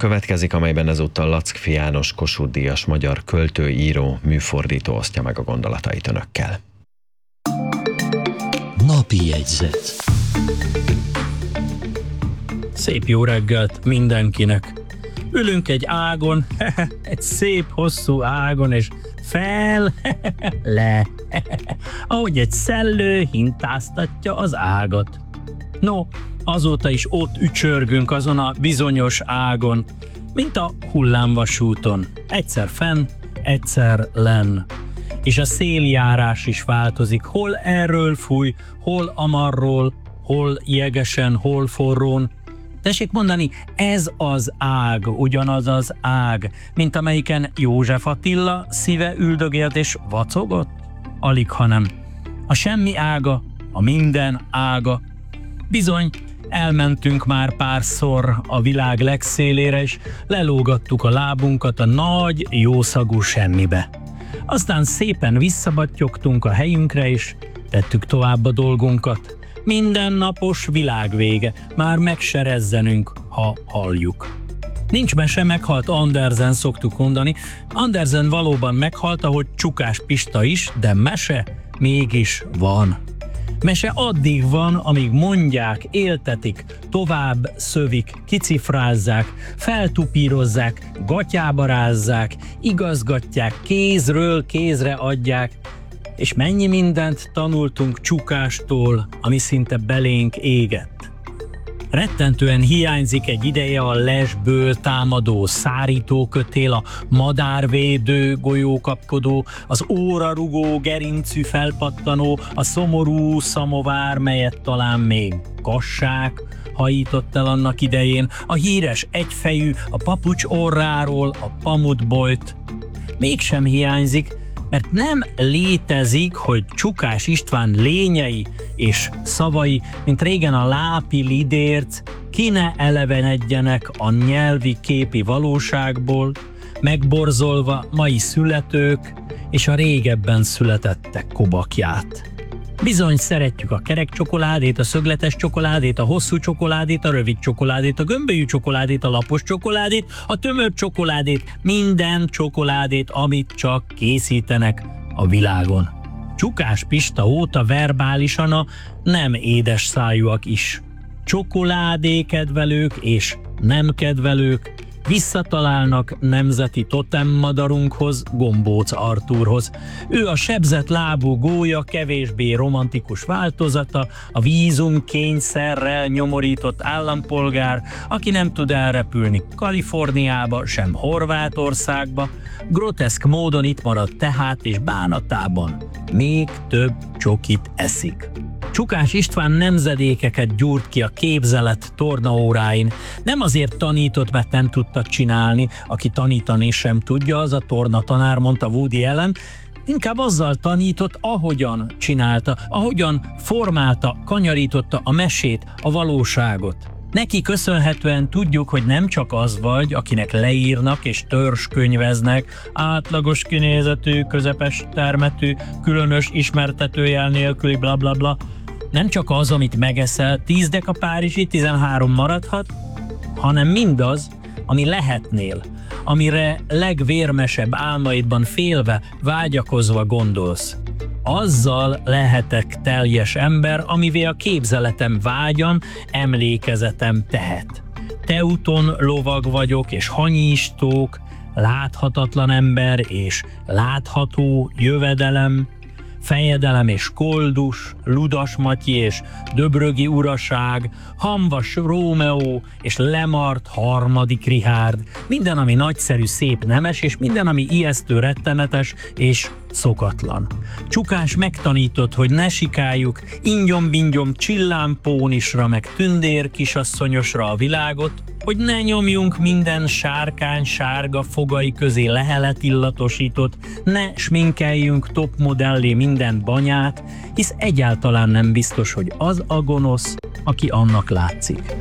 következik, amelyben ezúttal Lackfi János Kossuth-díjas magyar költő, író, műfordító osztja meg a gondolatait önökkel. Napi jegyzet. Szép jó reggelt mindenkinek! Ülünk egy ágon, egy szép hosszú ágon, és fel, le, ahogy egy szellő hintáztatja az ágat. No, azóta is ott ücsörgünk azon a bizonyos ágon, mint a hullámvasúton. Egyszer fenn, egyszer lenn. És a széljárás is változik. Hol erről fúj, hol amarról, hol jegesen, hol forrón. Tessék mondani, ez az ág, ugyanaz az ág, mint amelyiken József Attila szíve üldögélt és vacogott? Alig, hanem. A semmi ága, a minden ága. Bizony, elmentünk már párszor a világ legszélére, és lelógattuk a lábunkat a nagy, jószagú semmibe. Aztán szépen visszabattyogtunk a helyünkre, és tettük tovább a dolgunkat. Mindennapos világvége, már meg se rezzenünk, ha halljuk. Nincs mese, meghalt Andersen, szoktuk mondani. Andersen valóban meghalt, ahogy Csukás Pista is, de mese mégis van. Mese addig van, amíg mondják, éltetik, tovább szövik, kicifrázzák, feltupírozzák, gatyába rázzák, igazgatják, kézről kézre adják, és mennyi mindent tanultunk Csukástól, ami szinte belénk égett. Rettentően hiányzik egy ideje a lesből támadó szárítókötél, a madárvédő golyókapkodó, az órarugó gerincű felpattanó, a szomorú szamovár, melyet talán még kassák hajított el annak idején, a híres egyfejű, a papucs orráról, a pamutbojt. Mégsem hiányzik, mert nem létezik, hogy Csukás István lényei és szavai, mint régen a lápi lidérc, ki ne elevenedjenek a nyelvi képi valóságból, megborzolva mai születők és a régebben születettek kobakját. Bizony szeretjük a kerek csokoládét, a szögletes csokoládét, a hosszú csokoládét, a rövid csokoládét, a gömbölyű csokoládét, a lapos csokoládét, a tömör csokoládét, minden csokoládét, amit csak készítenek a világon. Csukás Pista óta verbálisan a nem édes szájúak is. Csokoládékedvelők és nem kedvelők visszatalálnak nemzeti totemmadarunkhoz, Gombóc Artúrhoz. Ő a sebzett lábú gólya kevésbé romantikus változata, a vízum kényszerrel nyomorított állampolgár, aki nem tud elrepülni Kaliforniába, sem Horvátországba, groteszk módon itt marad tehát, és bánatában még több csokit eszik. Csukás István nemzedékeket gyúrt ki a képzelet tornaóráin. Nem azért tanított, mert nem tudta csinálni, aki tanítani sem tudja, az a tornatanár, mondta Woody Allen, inkább azzal tanított, ahogyan csinálta, ahogyan formálta, kanyarította a mesét, a valóságot. Neki köszönhetően tudjuk, hogy nem csak az vagy, akinek leírnak és törzskönyveznek, átlagos kinézetű, közepes termetű, különös ismertetőjel nélküli blablabla. Nem csak az, amit megeszel, 10 deka párizsi, 13 maradhat, hanem mindaz, ami lehetnél, amire legvérmesebb álmaidban félve, vágyakozva gondolsz. Azzal lehetek teljes ember, amivé a képzeletem vágyam, emlékezetem tehet. Teuton lovag vagyok és hanyistók, láthatatlan ember és látható jövedelem, fejedelem és koldus, Ludas Matyi és Döbrögi uraság, Hamvas Rómeó és Lemart harmadik Richárd, minden, ami nagyszerű, szép, nemes, és minden, ami ijesztő, rettenetes és szokatlan. Csukás megtanított, hogy ne sikáljuk ingyom-bingyom csillámpónisra, meg tündér kisasszonyosra a világot, hogy ne nyomjunk minden sárkány sárga fogai közé lehelet illatosított, ne sminkeljünk topmodellé minden banyát, hisz egyáltalán nem biztos, hogy az a gonosz, aki annak látszik.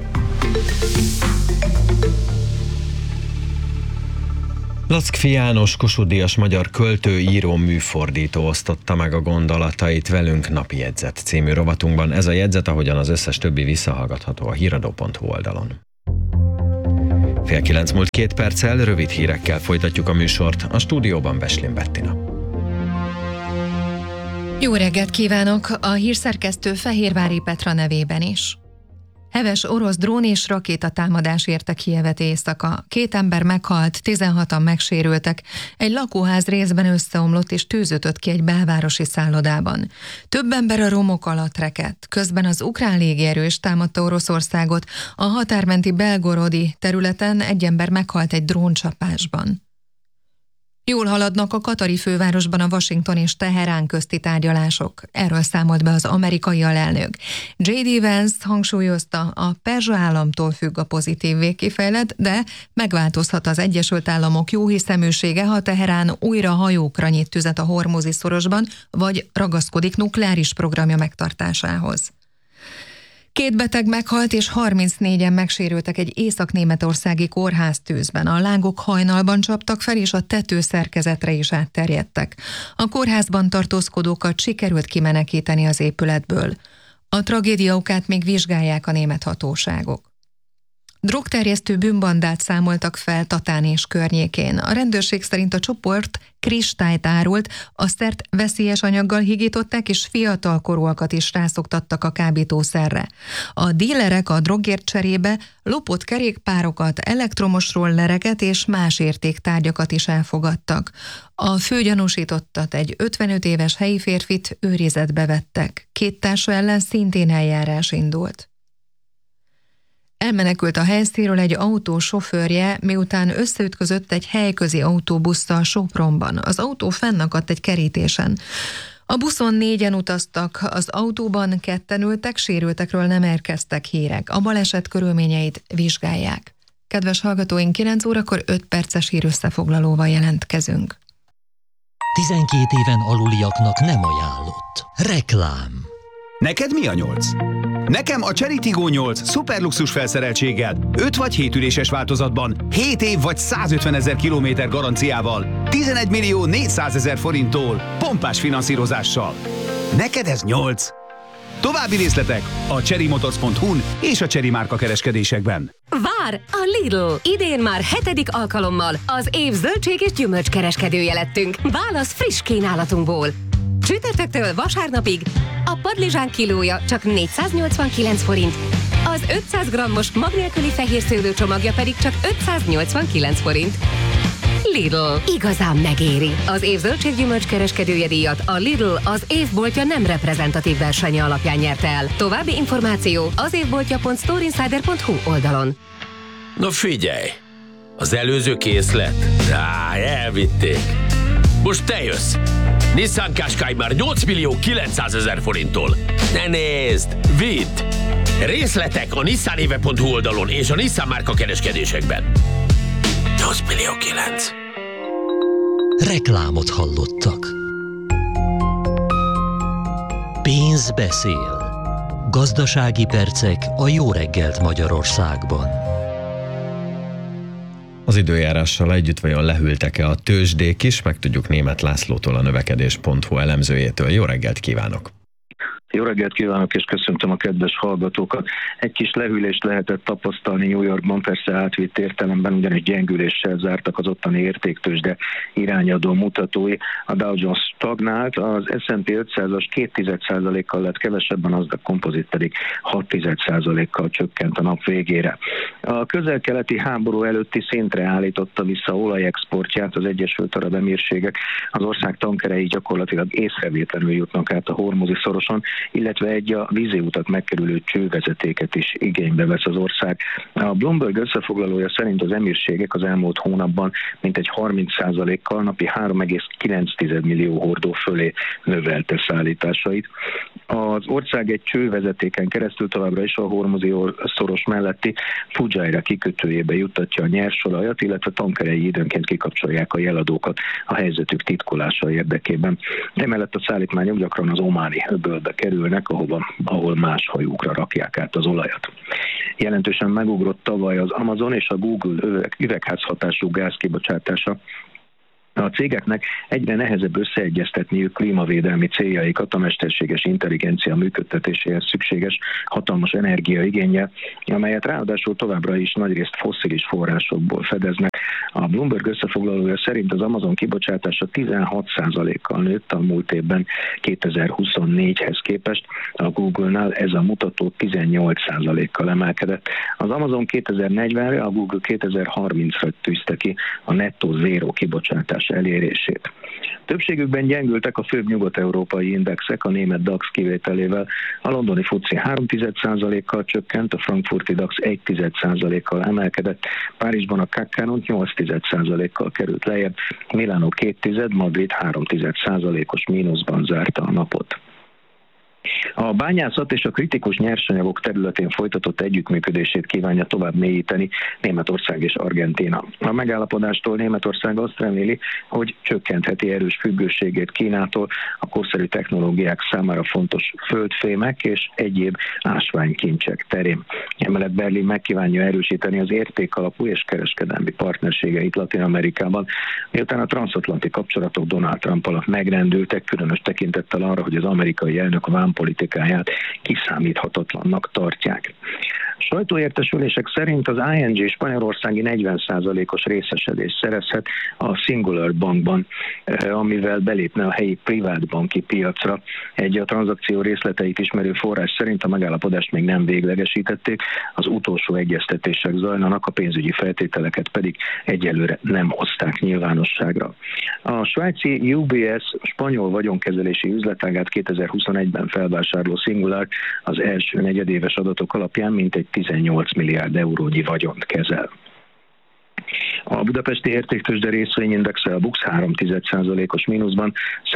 Lackfi János Kossuth-díjas magyar költő, író, műfordító osztotta meg a gondolatait velünk Napi jegyzet című rovatunkban. Ez a jegyzet, ahogyan az összes többi, visszahallgatható a híradó.hu oldalon. Fél 9 múlt 2 perccel, rövid hírekkel folytatjuk a műsort. A stúdióban Beslin Bettina. Jó reggelt kívánok! A hírszerkesztő Fehérvári Petra nevében is. Heves orosz drón és rakétatámadás érte Kijevet éjszaka. 2 ember meghalt, 16-an megsérültek. Egy lakóház részben összeomlott és tűzötött ki egy belvárosi szállodában. Több ember a romok alatt rekedt. Közben az ukrán légierő is támadta Oroszországot. A határmenti Belgorodi területen egy ember meghalt egy dróncsapásban. Jól haladnak a katari fővárosban a Washington és Teherán közti tárgyalások. Erről számolt be az amerikai alelnök. J.D. Vance hangsúlyozta, a perzsa államtól függ a pozitív végkifejlet, de megváltozhat az Egyesült Államok jóhiszeműsége, ha Teherán újra hajókra nyit tüzet a Hormuzi szorosban, vagy ragaszkodik nukleáris programja megtartásához. 2 beteg meghalt és 34-en megsérültek egy észak-németországi kórháztűzben. A lángok hajnalban csaptak fel, és a tetőszerkezetre is átterjedtek. A kórházban tartózkodókat sikerült kimenekíteni az épületből. A tragédia okát még vizsgálják a német hatóságok. Drogterjesztő bűnbandát számoltak fel Tatán és környékén. A rendőrség szerint a csoport kristályt árult, a szert veszélyes anyaggal higították, és fiatalkorúakat is rászoktattak a kábítószerre. A dílerek a drogért cserébe lopott kerékpárokat, elektromos rollereket és más értéktárgyakat is elfogadtak. A főgyanúsítottat, egy 55 éves helyi férfit őrizetbe vettek. 2 társa ellen szintén eljárás indult. Elmenekült a helyszínről egy autó sofőrje, miután összeütközött egy helyközi autóbusszal Sopronban. Az autó fennakadt egy kerítésen. A buszon 4-en utaztak, az autóban 2-en ültek, sérültekről nem érkeztek hírek. A baleset körülményeit vizsgálják. Kedves hallgatóink, 9 órakor 5 perces hírösszefoglalóval jelentkezünk. 12 éven aluliaknak nem ajánlott. Reklám. Neked mi a 8? Nekem a Chery Tiggo 8 szuperluxus felszereltséggel, 5 vagy 7 üléses változatban, 7 év vagy 150 000 kilométer garanciával, 11 millió 400 000 forinttól, pompás finanszírozással. Neked ez 8? További részletek a cherrymotors.hu-n és a Chery márka kereskedésekben. Vár! A Lidl! Idén már 7. alkalommal az év zöldség és gyümölcs kereskedője lettünk. Válasz friss kínálatunkból! Csütörtöktől vasárnapig a padlizsán kilója csak 489 forint, az 500 grammos mag nélküli fehér szőlő csomagja pedig csak 589 forint. Lidl. Igazán megéri. Az év zöldséggyümölcs kereskedője díjat a Lidl az évboltja nem reprezentatív versenye alapján nyerte el. További információ az évboltja.storeinsider.hu oldalon. Na figyelj! Az előző készlet? Elvitték. Most te jössz! Nissan Qashqai már 8 millió 900 000 forinttól. Ne nézd! Vidd! Részletek a nissanéve.hu oldalon és a Nissan márka kereskedésekben. 8 millió 9. Reklámot hallottak. Pénz beszél. Gazdasági percek a Jó reggelt Magyarországban. Az időjárással együtt vajon lehűltek-e a tőzsdék is? Megtudjuk Németh Lászlótól, a növekedés.hu elemzőjétől. Jó reggelt kívánok! Jó reggelt kívánok, és köszöntöm a kedves hallgatókat. Egy kis lehűlést lehetett tapasztalni New Yorkban, persze átvitt értelemben, ugyanis gyengüléssel zártak az ottani értéktőzsde irányadó mutatói. A Dow Jones stagnált, az S&P 500-as 0,2%-kal lett kevesebben, az a Composite pedig 0,6%-kal csökkent a nap végére. A közel-keleti háború előtti szintre állította vissza olajexportját az Egyesült Arab Emírségek. Az ország tankerei gyakorlatilag észrevétlenül jutnak át a Hormuzi szoroson, illetve egy a víziutat megkerülő csővezetéket is igénybe vesz az ország. A Bloomberg összefoglalója szerint az emírségek az elmúlt hónapban mintegy 30%-kal napi 3,9 millió hordó fölé növelte szállításait. Az ország egy csővezetéken keresztül továbbra is a Hormuzi szoros melletti Fujairah kikötőjébe juttatja a nyersolajat, illetve tankerei időnként kikapcsolják a jeladókat a helyzetük titkolása érdekében. Emellett a szállítmányok gyakran az ománi öbölbe kerülnek, ahol más hajókra rakják át az olajat. Jelentősen megugrott tavaly az Amazon és a Google üvegházhatású gázkibocsátása. A cégeknek egyre nehezebb összeegyeztetniük klímavédelmi céljaikat a mesterséges intelligencia működtetéséhez szükséges hatalmas energiaigénnyel, amelyet ráadásul továbbra is nagyrészt fosszilis forrásokból fedeznek. A Bloomberg összefoglalója szerint az Amazon kibocsátása 16%-kal nőtt a múlt évben 2024-hez képest, a Google-nál ez a mutató 18%-kal emelkedett. Az Amazon 2040-re, a Google 2030-ra tűzte ki a nettó zéró kibocsátás elérését. Többségükben gyengültek a főbb nyugat-európai indexek, a német DAX kivételével. A londoni FTSE 3,1%-kal csökkent, a frankfurti DAX 1,1%-kal emelkedett, Párizsban a CAC 8,1%-kal került lejjebb, Milánó 2,1%, Madrid 3,1%-os mínuszban zárta a napot. A bányászat és a kritikus nyersanyagok területén folytatott együttműködését kívánja tovább mélyíteni Németország és Argentína. A megállapodástól Németország azt reméli, hogy csökkentheti erős függőségét Kínától a korszerű technológiák számára fontos földfémek és egyéb ásványkincsek terén. Emellett Berlin megkívánja erősíteni az értékalapú és kereskedelmi partnerségeit Latin-Amerikában, miután a transatlanti kapcsolatok Donald Trump alatt megrendültek, különös tekintettel arra, hogy az amerikai elnök vámpolitikáját kiszámíthatatlannak tartják. Sajtóértesülések szerint az ING spanyolországi 40%-os részesedést szerezhet a Singular Bankban, amivel belépne a helyi privát banki piacra. Egy a tranzakció részleteit ismerő forrás szerint a megállapodást még nem véglegesítették, az utolsó egyeztetések zajlanak, a pénzügyi feltételeket pedig egyelőre nem hozták nyilvánosságra. A svájci UBS spanyol vagyonkezelési üzletágát 2021-ben felvásárló Singular az első negyedéves adatok alapján mintegy 18 milliárd eurónyi vagyont kezel. A budapesti értéktőzsde részvényindexe a BUX 3,1%-os mínuszban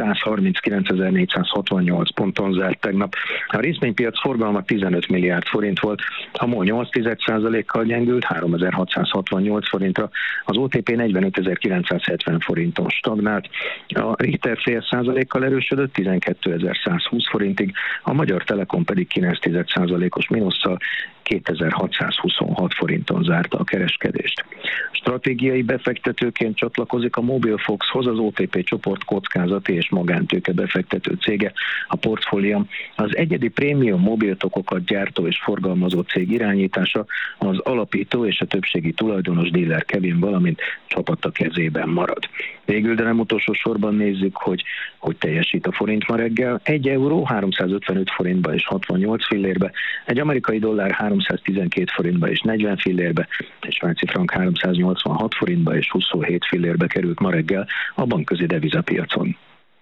139.468 ponton zárt tegnap. A részvénypiac forgalma 15 milliárd forint volt, a MOL 8,1%-kal gyengült 3.668 forintra, az OTP 45.970 forinton stagnált, a Richter fél százalékkal erősödött 12.120 forintig, a Magyar Telekom pedig 9,1%-os mínusszal 2626 forinton zárta a kereskedést. Stratégiai befektetőként csatlakozik a Mobilfoxhoz az OTP csoport kockázati és magántőke befektető cége. A portfólió az egyedi prémium mobiltokokat gyártó és forgalmazó cég irányítása, az alapító és a többségi tulajdonos Diller Kevin, valamint csapata kezében marad. Végül, de nem utolsó sorban nézzük, hogy teljesít a forint ma reggel. 1 euró 355 forintba és 68 fillérbe, egy amerikai dollár 312 forintba és 40 fillérbe, egy svájci frank 386 forintba és 27 fillérbe került ma reggel a bankközi devizapiacon.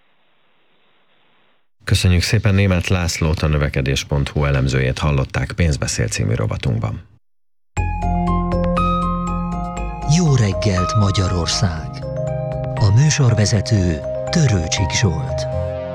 Köszönjük szépen, Németh Lászlót, a növekedés.hu elemzőjét hallották Pénzbeszél című rovatunkban. Jó reggelt Magyarország! A műsorvezető Törőcsik Zsolt.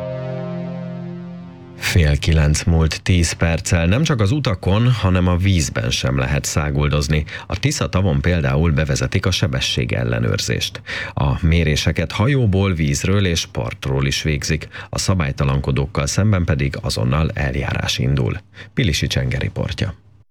8:30 múlt 10 perccel. Nem csak az utakon, hanem a vízben sem lehet száguldozni. A Tisza-tavon például bevezetik a sebességellenőrzést. A méréseket hajóból, vízről és partról is végzik. A szabálytalankodókkal szemben pedig azonnal eljárás indul. Pilisi Csenge riportja.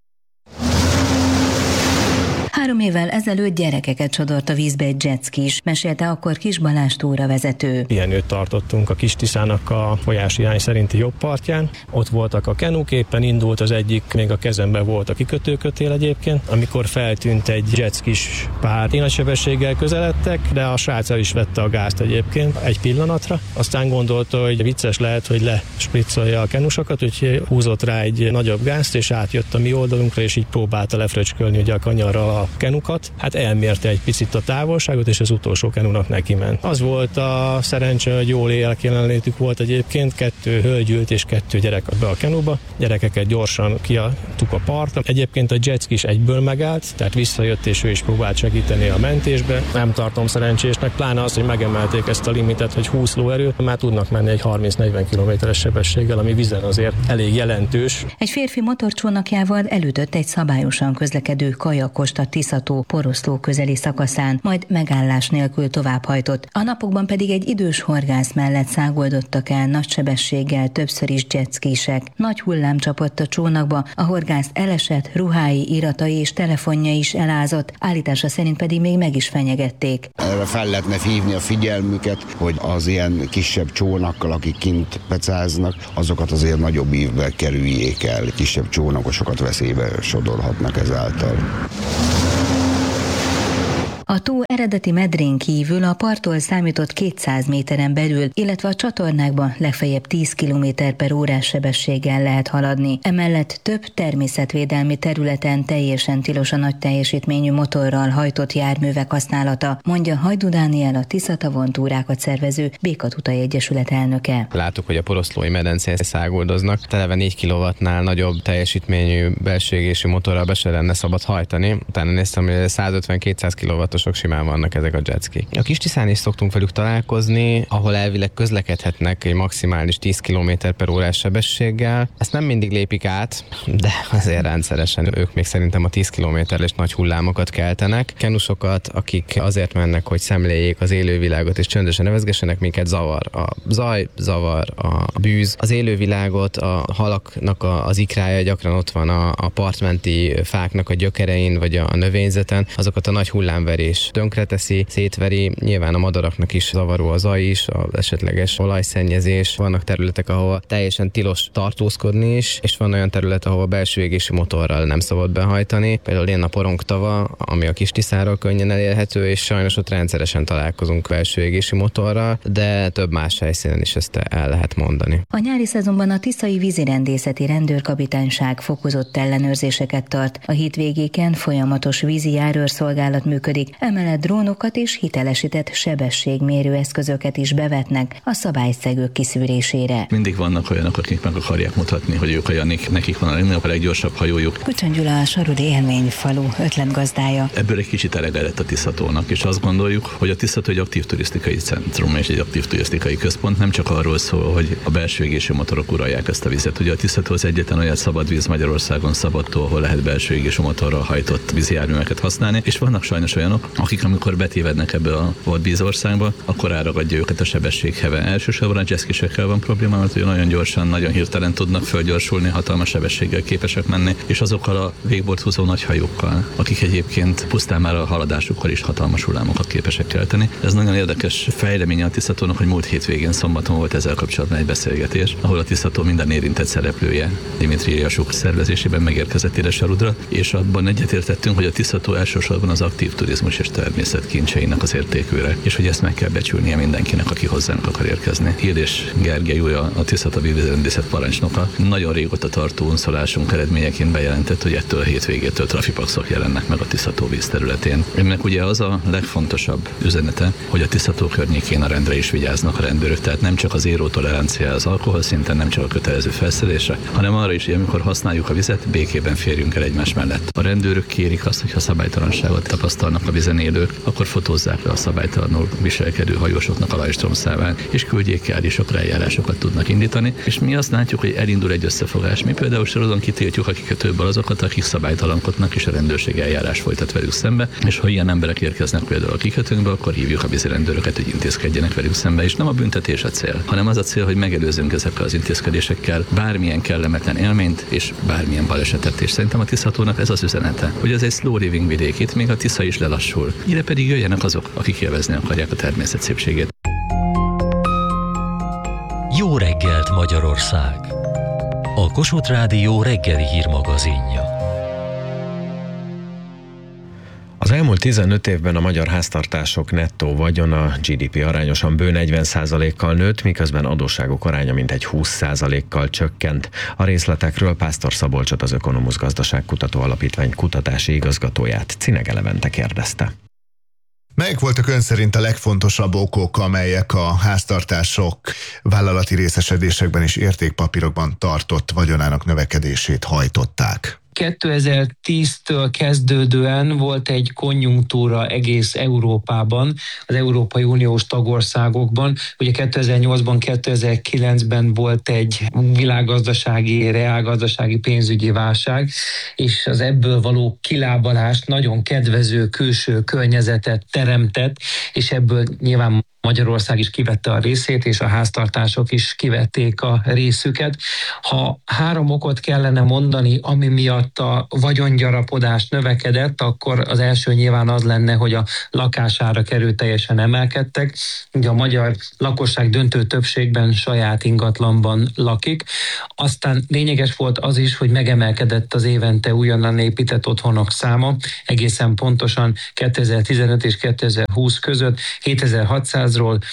3 évvel ezelőtt gyerekeket sodort a vízbe egy jetskis, mesélte akkor Kis Balázs túravezető. Pihenőt tartottunk a Kis-Tiszának a folyás irány szerinti jobb partján. Ott voltak a kenuk, éppen indult az egyik, még a kezemben volt a kikötőkötél egyébként, amikor feltűnt egy jetskis pár. Nagy sebességgel közeledtek, de a srác el is vette a gázt egyébként egy pillanatra. Aztán gondolta, hogy vicces lehet, hogy lespriccolja a kenusokat, úgyhogy húzott rá egy nagyobb gázt, és átjött a mi oldalunkra, és így próbálta lefröcskölni ugye a kanyarral a kenukat. Hát elmérte egy picit a távolságot, és az utolsó kenunak neki ment. Az volt a szerencse, hogy jól jelenlétük volt egyébként, 2 hölgy ült és 2 gyerek be a kenuba. Gyerekeket gyorsan kiadtuk a partra. Egyébként a jetski is egyből megállt, tehát visszajött, és ő is próbált segíteni a mentésbe. Nem tartom szerencsésnek, pláne az, hogy megemelték ezt a limitet, hogy 20 lóerő, már tudnak menni egy 30-40 km/s sebességgel, ami vízen azért elég jelentős. Egy férfi motorcsónakjával elütött egy szabályosan közlekedő kajakost a Tiszató Poroszló közeli szakaszán, majd megállás nélkül továbbhajtott. A napokban pedig egy idős horgász mellett száguldottak el nagy sebességgel többször is jetskisek. Nagy hullám csapott a csónakba, a horgász elesett, ruhái, iratai és telefonja is elázott, állítása szerint pedig még meg is fenyegették. Erre fel lehetne hívni a figyelmüket, hogy az ilyen kisebb csónakkal, akik kint pecáznak, azokat azért nagyobb ívbe kerüljék el. Kisebb csónakosokat veszélybe sodorhatnak ezáltal. A tó eredeti medrén kívül a parttól számított 200 méteren belül, illetve a csatornákban legfeljebb 10 km/h sebességgel lehet haladni. Emellett több természetvédelmi területen teljesen tilos a nagy teljesítményű motorral hajtott járművek használata, mondja Hajdú Dániel, a Tiszatavon túrákat szervező Békatutai Egyesület elnöke. Láttuk, hogy a poroszlói medencén száguldoznak, televe 4 kW-nál nagyobb teljesítményű belső égésű motorral be se lenne szabad hajtani. Utána néztem, hogy 150-200 kW simán vannak ezek a jetski. A Kis-Tiszán is szoktunk velük találkozni, ahol elvileg közlekedhetnek egy maximális 10 km/h sebességgel. Ezt nem mindig lépik át, de azért rendszeresen ők még szerintem a 10 km-es nagy hullámokat keltenek. Kenusokat, akik azért mennek, hogy szemléljék az élővilágot és csöndesen nevezgessenek, minket zavar. A zaj, zavar a bűz. Az élővilágot, a halaknak az ikrája gyakran ott van a partmenti fáknak a gyökerein, vagy a növényzeten. Azokat a nagy hullámverés tönkreteszi, szétveri, nyilván a madaraknak is zavaró a zaj is, az esetleges olajszennyezés. Vannak területek, ahol teljesen tilos tartózkodni is, és van olyan terület, ahol belső égési motorral nem szabad behajtani. Például ilyen a Porongtava, ami a Kis-Tiszáról könnyen elérhető, és sajnos ott rendszeresen találkozunk belső égési motorral, de több más helyszínen is ezt el lehet mondani. A nyári szezonban a Tiszai Vízirendészeti Rendőrkapitányság fokozott ellenőrzéseket tart. A hétvégéken folyamatos vízi járőrszolgálat működik, emellett drónokat és hitelesített sebességmérő eszközöket is bevetnek a szabályszegők kiszűrésére. Mindig vannak olyanok, akik meg akarják mutatni, hogy ők olyanik, nekik van a legnagyobb, a leggyorsabb hajójuk. Kucsony Gyula, a Sarudi Élményfalu ötletgazdája. Ebből egy kicsit elege lett a Tiszatónak, és azt gondoljuk, hogy a Tiszató egy aktív turisztikai centrum és egy aktív turisztikai központ, nem csak arról szól, hogy a belső égésű motorok uralják ezt a vizet. Ugye a Tiszató az egyetlen olyan szabad víz Magyarországon, szabad tó, ahol lehet belső égésű motorral hajtott vízjárműveket használni, és vannak sajnos olyanok, akik amikor betévednek ebbe a vadvízországba, akkor elragadja őket a sebességheve. Elsősorban a jetskisekkel van probléma, mert nagyon gyorsan, nagyon hirtelen tudnak fölgyorsulni, hatalmas sebességgel képesek menni, és azokkal a végbort húzó nagy hajókkal, akik egyébként pusztán már a haladásukkal is hatalmas hullámokat képesek kelteni. Ez nagyon érdekes fejlemény a Tiszatónak, hogy múlt hétvégén szombaton volt ezzel kapcsolatban egy beszélgetés, ahol a Tiszató minden érintett szereplője Dimitri Jasuk szervezésében megérkezett ide Sarudra, és abban egyetértettünk, hogy a Tiszató elsősorban az aktív turizmus és természet kincseinek az értékűre, és hogy ezt meg kell becsülnie mindenkinek, aki hozzánk akar érkezni. Hírés Gergely új, a Tiszata vízirendészet parancsnoka, nagyon régóta tartó unszolásunk eredményeként bejelentett, hogy ettől a hétvégétől trafipaxok jelennek meg a Tiszató vízterületén. Ennek ugye az a legfontosabb üzenete, hogy a Tiszató környékén a rendre is vigyáznak a rendőrök, tehát nem csak az zéró tolerancia az alkohol szinten, nem csak a kötelező felszerelésre, hanem arra is, hogy amikor használjuk a vizet, békében férjünk el egymás mellett. A rendőrök kérik azt, hogy ha szabálytalanságot tapasztalnak a vizen élők, akkor fotózzák le a szabálytalanul viselkedő hajósoknak a lajstromszáván, és küldjék el, és akkor eljárásokat tudnak indítani. És mi azt látjuk, hogy elindul egy összefogás. Mi például Sarodon kitiltjuk a kikötőből azokat, akik szabálytalankodnak, és a rendőrség eljárás folytat velük szembe. És ha ilyen emberek érkeznek például a kikötőnkbe, akkor hívjuk a vízirendőröket, hogy intézkedjenek velük szembe. És nem a büntetés a cél, hanem az a cél, hogy megelőzzünk ezekkel az intézkedésekkel bármilyen kellemetlen élményt és bármilyen balesetet. És szerintem a Tiszatónak ez az üzenete, hogy ez egy slow living vidék, itt még a Tisza is lelassul. Ide pedig jöjjenek azok, akik élvezni akarják a természet szépségét. Jó reggelt Magyarország! A Kossuth Rádió reggeli hírmagazinja. Az elmúlt 15 évben a magyar háztartások nettó vagyona GDP arányosan bő 40%-kal nőtt, miközben adósságok aránya mintegy 20%-kal csökkent. A részletekről Pásztor Szabolcsot, az Ökonomusz Gazdaságkutató Alapítvány kutatási igazgatóját Cinege Levente kérdezte. Melyek voltak ön szerint a legfontosabb okok, amelyek a háztartások vállalati részesedésekben és értékpapírokban tartott vagyonának növekedését hajtották? 2010-től kezdődően volt egy konjunktúra egész Európában, az Európai Uniós tagországokban. Ugye 2008-ban, 2009-ben volt egy világgazdasági, reálgazdasági pénzügyi válság, és az ebből való kilábalást nagyon kedvező külső környezetet teremtett, és ebből nyilván Magyarország is kivette a részét, és a háztartások is kivették a részüket. Ha 3 okot kellene mondani, ami miatt a vagyongyarapodás növekedett, akkor az első nyilván az lenne, hogy a lakására erőteljesen emelkedtek. Ugye a magyar lakosság döntő többségben saját ingatlanban lakik. Aztán lényeges volt az is, hogy megemelkedett az évente újonnan épített otthonok száma. Egészen pontosan 2015 és 2020 között 7600-ról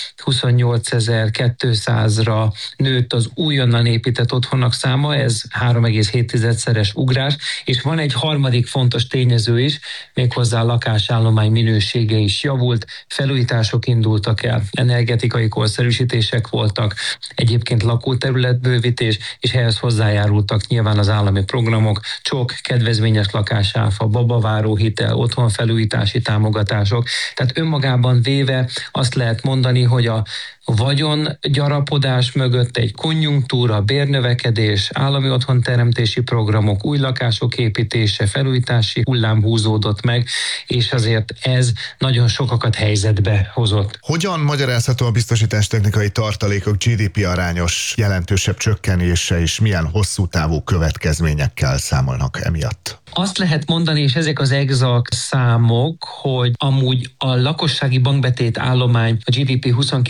28.200-ra nőtt az újonnan épített otthonok száma, ez 3,7-szeres ugrás, és van egy harmadik fontos tényező is, méghozzá a lakásállomány minősége is javult, felújítások indultak el, energetikai korszerűsítések voltak, egyébként lakóterületbővítés, és ehhez hozzájárultak nyilván az állami programok, csok, kedvezményes lakásáfa, babaváró hitel, otthonfelújítási támogatások. Tehát önmagában véve azt lehet mondani, hogy a vagyongyarapodás mögött egy konjunktúra, bérnövekedés, állami otthonteremtési programok, új lakások építése, felújítási hullám húzódott meg, és azért ez nagyon sokakat helyzetbe hozott. Hogyan magyarázható a biztosítástechnikai tartalékok GDP arányos jelentősebb csökkenése, és milyen hosszú távú következményekkel számolnak emiatt? Azt lehet mondani, és ezek az exakt számok, hogy amúgy a lakossági bankbetét állomány a GDP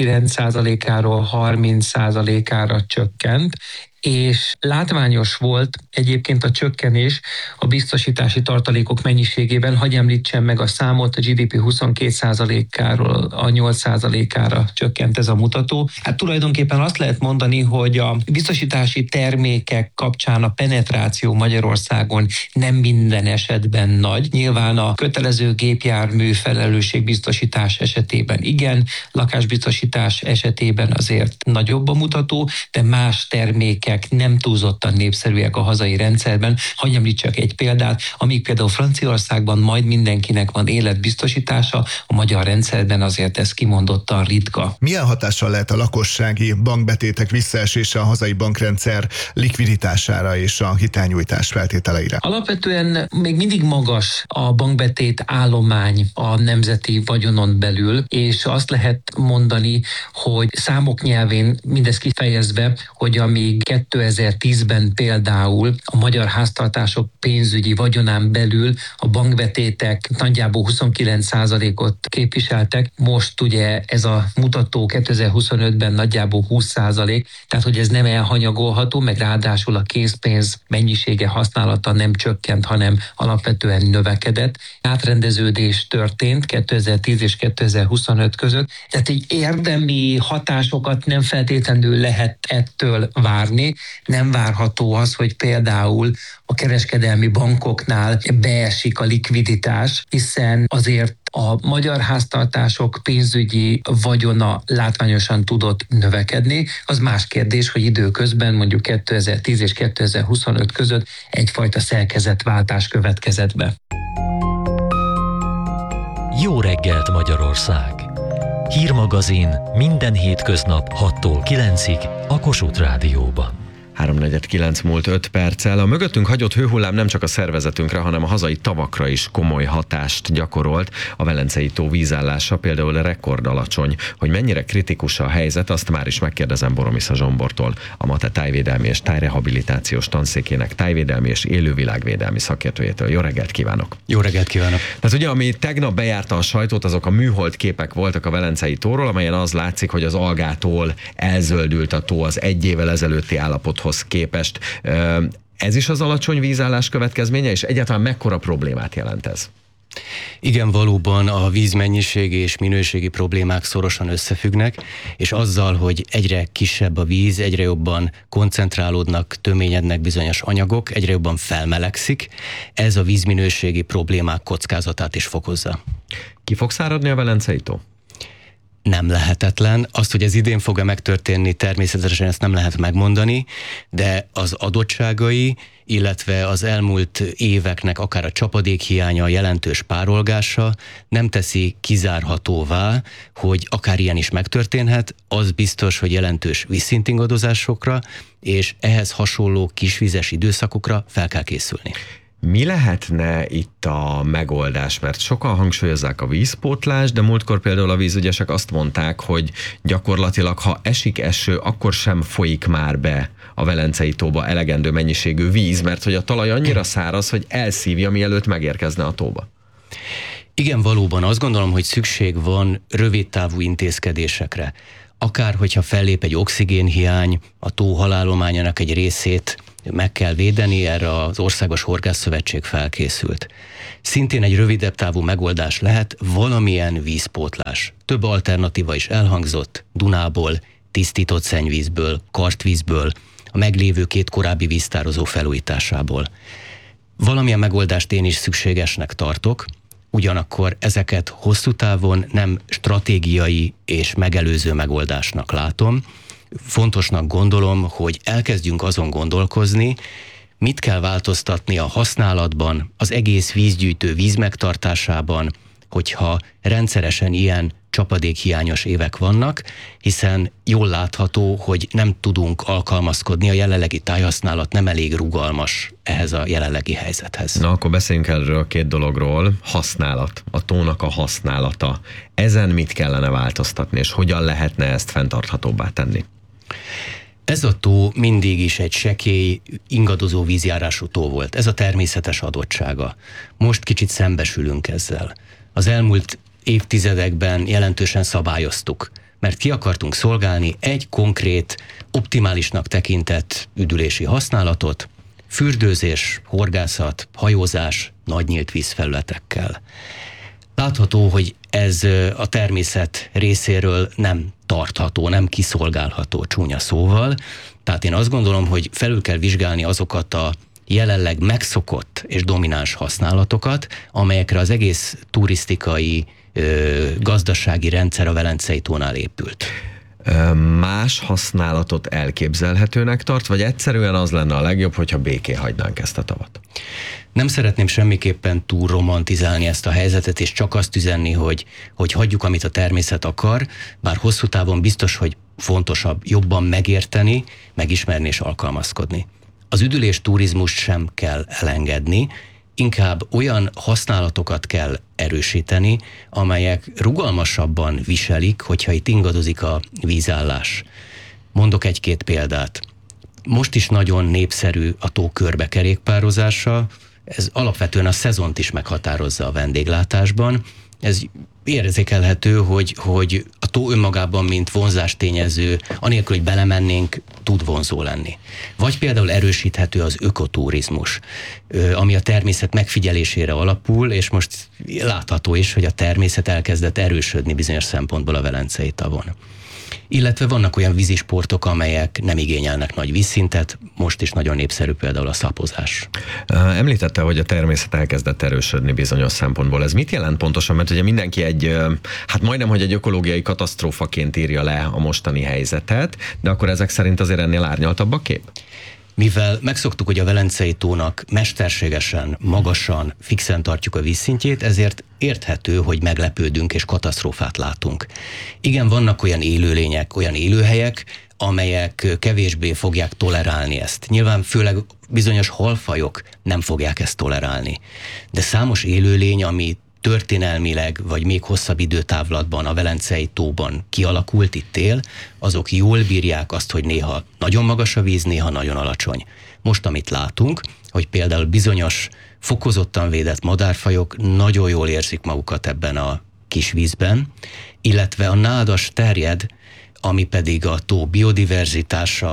29%-áról 30%-ára csökkent, és látványos volt egyébként a csökkenés a biztosítási tartalékok mennyiségében. Hadd említsem meg a számot, a GDP 22%-áról a 8%-ára csökkent ez a mutató. Hát tulajdonképpen azt lehet mondani, hogy a biztosítási termékek kapcsán a penetráció Magyarországon nem minden esetben nagy. Nyilván a kötelező gépjármű felelősségbiztosítás esetében igen, lakásbiztosítás esetében azért nagyobb a mutató, de más termékek nem túlzottan népszerűek a hazai rendszerben. Hadd említsek egy példát, amíg például Franciaországban majd mindenkinek van életbiztosítása, a magyar rendszerben azért ez kimondottan ritka. Milyen hatással lehet a lakossági bankbetétek visszaesése a hazai bankrendszer likviditására és a hitelnyújtás feltételeire? Alapvetően még mindig magas a bankbetét állomány a nemzeti vagyonon belül, és azt lehet mondani, hogy számok nyelvén mindez kifejezve, hogy amíg 2010-ben például a magyar háztartások pénzügyi vagyonán belül a bankbetétek nagyjából 29%-ot képviseltek. Most ugye ez a mutató 2025-ben nagyjából 20%, tehát hogy ez nem elhanyagolható, meg ráadásul a készpénz mennyisége használata nem csökkent, hanem alapvetően növekedett. Átrendeződés történt 2010 és 2025 között, tehát egy érdemi hatásokat nem feltétlenül lehet ettől várni. Nem várható az, hogy például a kereskedelmi bankoknál beesik a likviditás, hiszen azért a magyar háztartások pénzügyi vagyona látványosan tudott növekedni. Az más kérdés, hogy időközben mondjuk 2010 és 2025 között egyfajta szerkezetváltás következett be. Jó reggelt Magyarország! Hírmagazin minden hétköznap 6-tól 9-ig a Kossuth Rádióban. 3:49 múlt 5 perccel. A mögöttünk hagyott hőhullám nem csak a szervezetünkre, hanem a hazai tavakra is komoly hatást gyakorolt. A Velencei tó vízállása például rekord alacsony. Hogy mennyire kritikus a helyzet, azt már is megkérdezem Boromisza Zsombortól, a MATE tájvédelmi és tájrehabilitációs tanszékének tájvédelmi és élővilágvédelmi szakértőjétől. Jó reggelt kívánok! Jó reggelt kívánok! Tehát ugye, ami tegnap bejárta a sajtót, azok a műhold képek voltak a Velencei tóról, amelyen az látszik, hogy az algától elzöldült a tó az egy évvel ezelőtti állapothoz képest. Ez is az alacsony vízállás következménye, és egyáltalán mekkora problémát jelent ez? Igen, valóban a vízmennyiségi és minőségi problémák szorosan összefüggnek, és azzal, hogy egyre kisebb a víz, egyre jobban koncentrálódnak, töményednek bizonyos anyagok, egyre jobban felmelegszik, ez a vízminőségi problémák kockázatát is fokozza. Ki fog száradni a Velencei tó? nem lehetetlen. Azt, hogy ez idén fog-e megtörténni, természetesen ezt nem lehet megmondani, de az adottságai, illetve az elmúlt éveknek akár a csapadékhiánya, a jelentős párolgása nem teszi kizárhatóvá, hogy akár ilyen is megtörténhet. Az biztos, hogy jelentős vízszintingadozásokra és ehhez hasonló kisvizes időszakokra fel kell készülni. Mi lehetne itt a megoldás? Mert sokan hangsúlyozzák a vízpótlást, de múltkor például a vízügyesek azt mondták, hogy gyakorlatilag, ha esik eső, akkor sem folyik már be a Velencei tóba elegendő mennyiségű víz, mert hogy a talaj annyira száraz, hogy elszívja, mielőtt megérkezne a tóba. Igen, valóban azt gondolom, hogy szükség van rövidtávú intézkedésekre. Akár, hogyha fellép egy oxigénhiány, a tó halállományának egy részét meg kell védeni, erre az Országos Horgászszövetség felkészült. Szintén egy rövidebb távú megoldás lehet valamilyen vízpótlás. Több alternatíva is elhangzott, Dunából, tisztított szennyvízből, kartvízből, a meglévő 2 korábbi víztározó felújításából. Valamilyen megoldást én is szükségesnek tartok, ugyanakkor ezeket hosszú távon nem stratégiai és megelőző megoldásnak látom. Fontosnak gondolom, hogy elkezdjünk azon gondolkozni, mit kell változtatni a használatban, az egész vízgyűjtő víz megtartásában, hogyha rendszeresen ilyen csapadékhiányos évek vannak, hiszen jól látható, hogy nem tudunk alkalmazkodni, a jelenlegi tájhasználat nem elég rugalmas ehhez a jelenlegi helyzethez. Na, akkor beszéljünk erről a 2 dologról. Használat, a tónak a használata. Ezen mit kellene változtatni, és hogyan lehetne ezt fenntarthatóbbá tenni? Ez a tó mindig is egy sekély, ingadozó vízjárású tó volt. Ez a természetes adottsága. Most kicsit szembesülünk ezzel. Az elmúlt évtizedekben jelentősen szabályoztuk, mert ki akartunk szolgálni egy konkrét, optimálisnak tekintett üdülési használatot, fürdőzés, horgászat, hajózás, nagy nyílt vízfelületekkel. Látható, hogy ez a természet részéről nem tartható, nem kiszolgálható, csúnya szóval. Tehát én azt gondolom, hogy felül kell vizsgálni azokat a jelenleg megszokott és domináns használatokat, amelyekre az egész turisztikai, gazdasági rendszer a Velencei tónál épült. Más használatot elképzelhetőnek tart, vagy egyszerűen az lenne a legjobb, hogyha békén hagynánk ezt a tavat? Nem szeretném semmiképpen túl romantizálni ezt a helyzetet, és csak azt üzenni, hogy hagyjuk, amit a természet akar, bár hosszú távon biztos, hogy fontosabb jobban megérteni, megismerni és alkalmazkodni. Az üdülés turizmust sem kell elengedni, inkább olyan használatokat kell erősíteni, amelyek rugalmasabban viselik, hogyha itt ingadozik a vízállás. Mondok 1-2 példát. Most is nagyon népszerű a tó körbekerékpározása, ez alapvetően a szezont is meghatározza a vendéglátásban. Ez érzékelhető, hogy a tó önmagában, mint vonzástényező, anélkül, hogy belemennénk, tud vonzó lenni. Vagy például erősíthető az ökoturizmus, ami a természet megfigyelésére alapul, és most látható is, hogy a természet elkezdett erősödni bizonyos szempontból a Velencei tavon. Illetve vannak olyan vízisportok, amelyek nem igényelnek nagy vízszintet, most is nagyon népszerű például a szapozás. Említette, hogy a természet elkezdett erősödni bizonyos szempontból. Ez mit jelent pontosan? Mert ugye mindenki majdnem, hogy egy ökológiai katasztrófaként írja le a mostani helyzetet, de akkor ezek szerint azért ennél árnyaltabb a kép? Mivel megszoktuk, hogy a Velencei tónak mesterségesen, magasan, fixen tartjuk a vízszintjét, ezért érthető, hogy meglepődünk és katasztrófát látunk. Igen, vannak olyan élőlények, olyan élőhelyek, amelyek kevésbé fogják tolerálni ezt. Nyilván főleg bizonyos halfajok nem fogják ezt tolerálni. De számos élőlény, ami történelmileg vagy még hosszabb időtávlatban a Velencei tóban kialakult, itt él, azok jól bírják azt, hogy néha nagyon magas a víz, néha nagyon alacsony. Most, amit látunk, hogy például bizonyos fokozottan védett madárfajok nagyon jól érzik magukat ebben a kis vízben, illetve a nádas terjed, ami pedig a tó biodiverzitása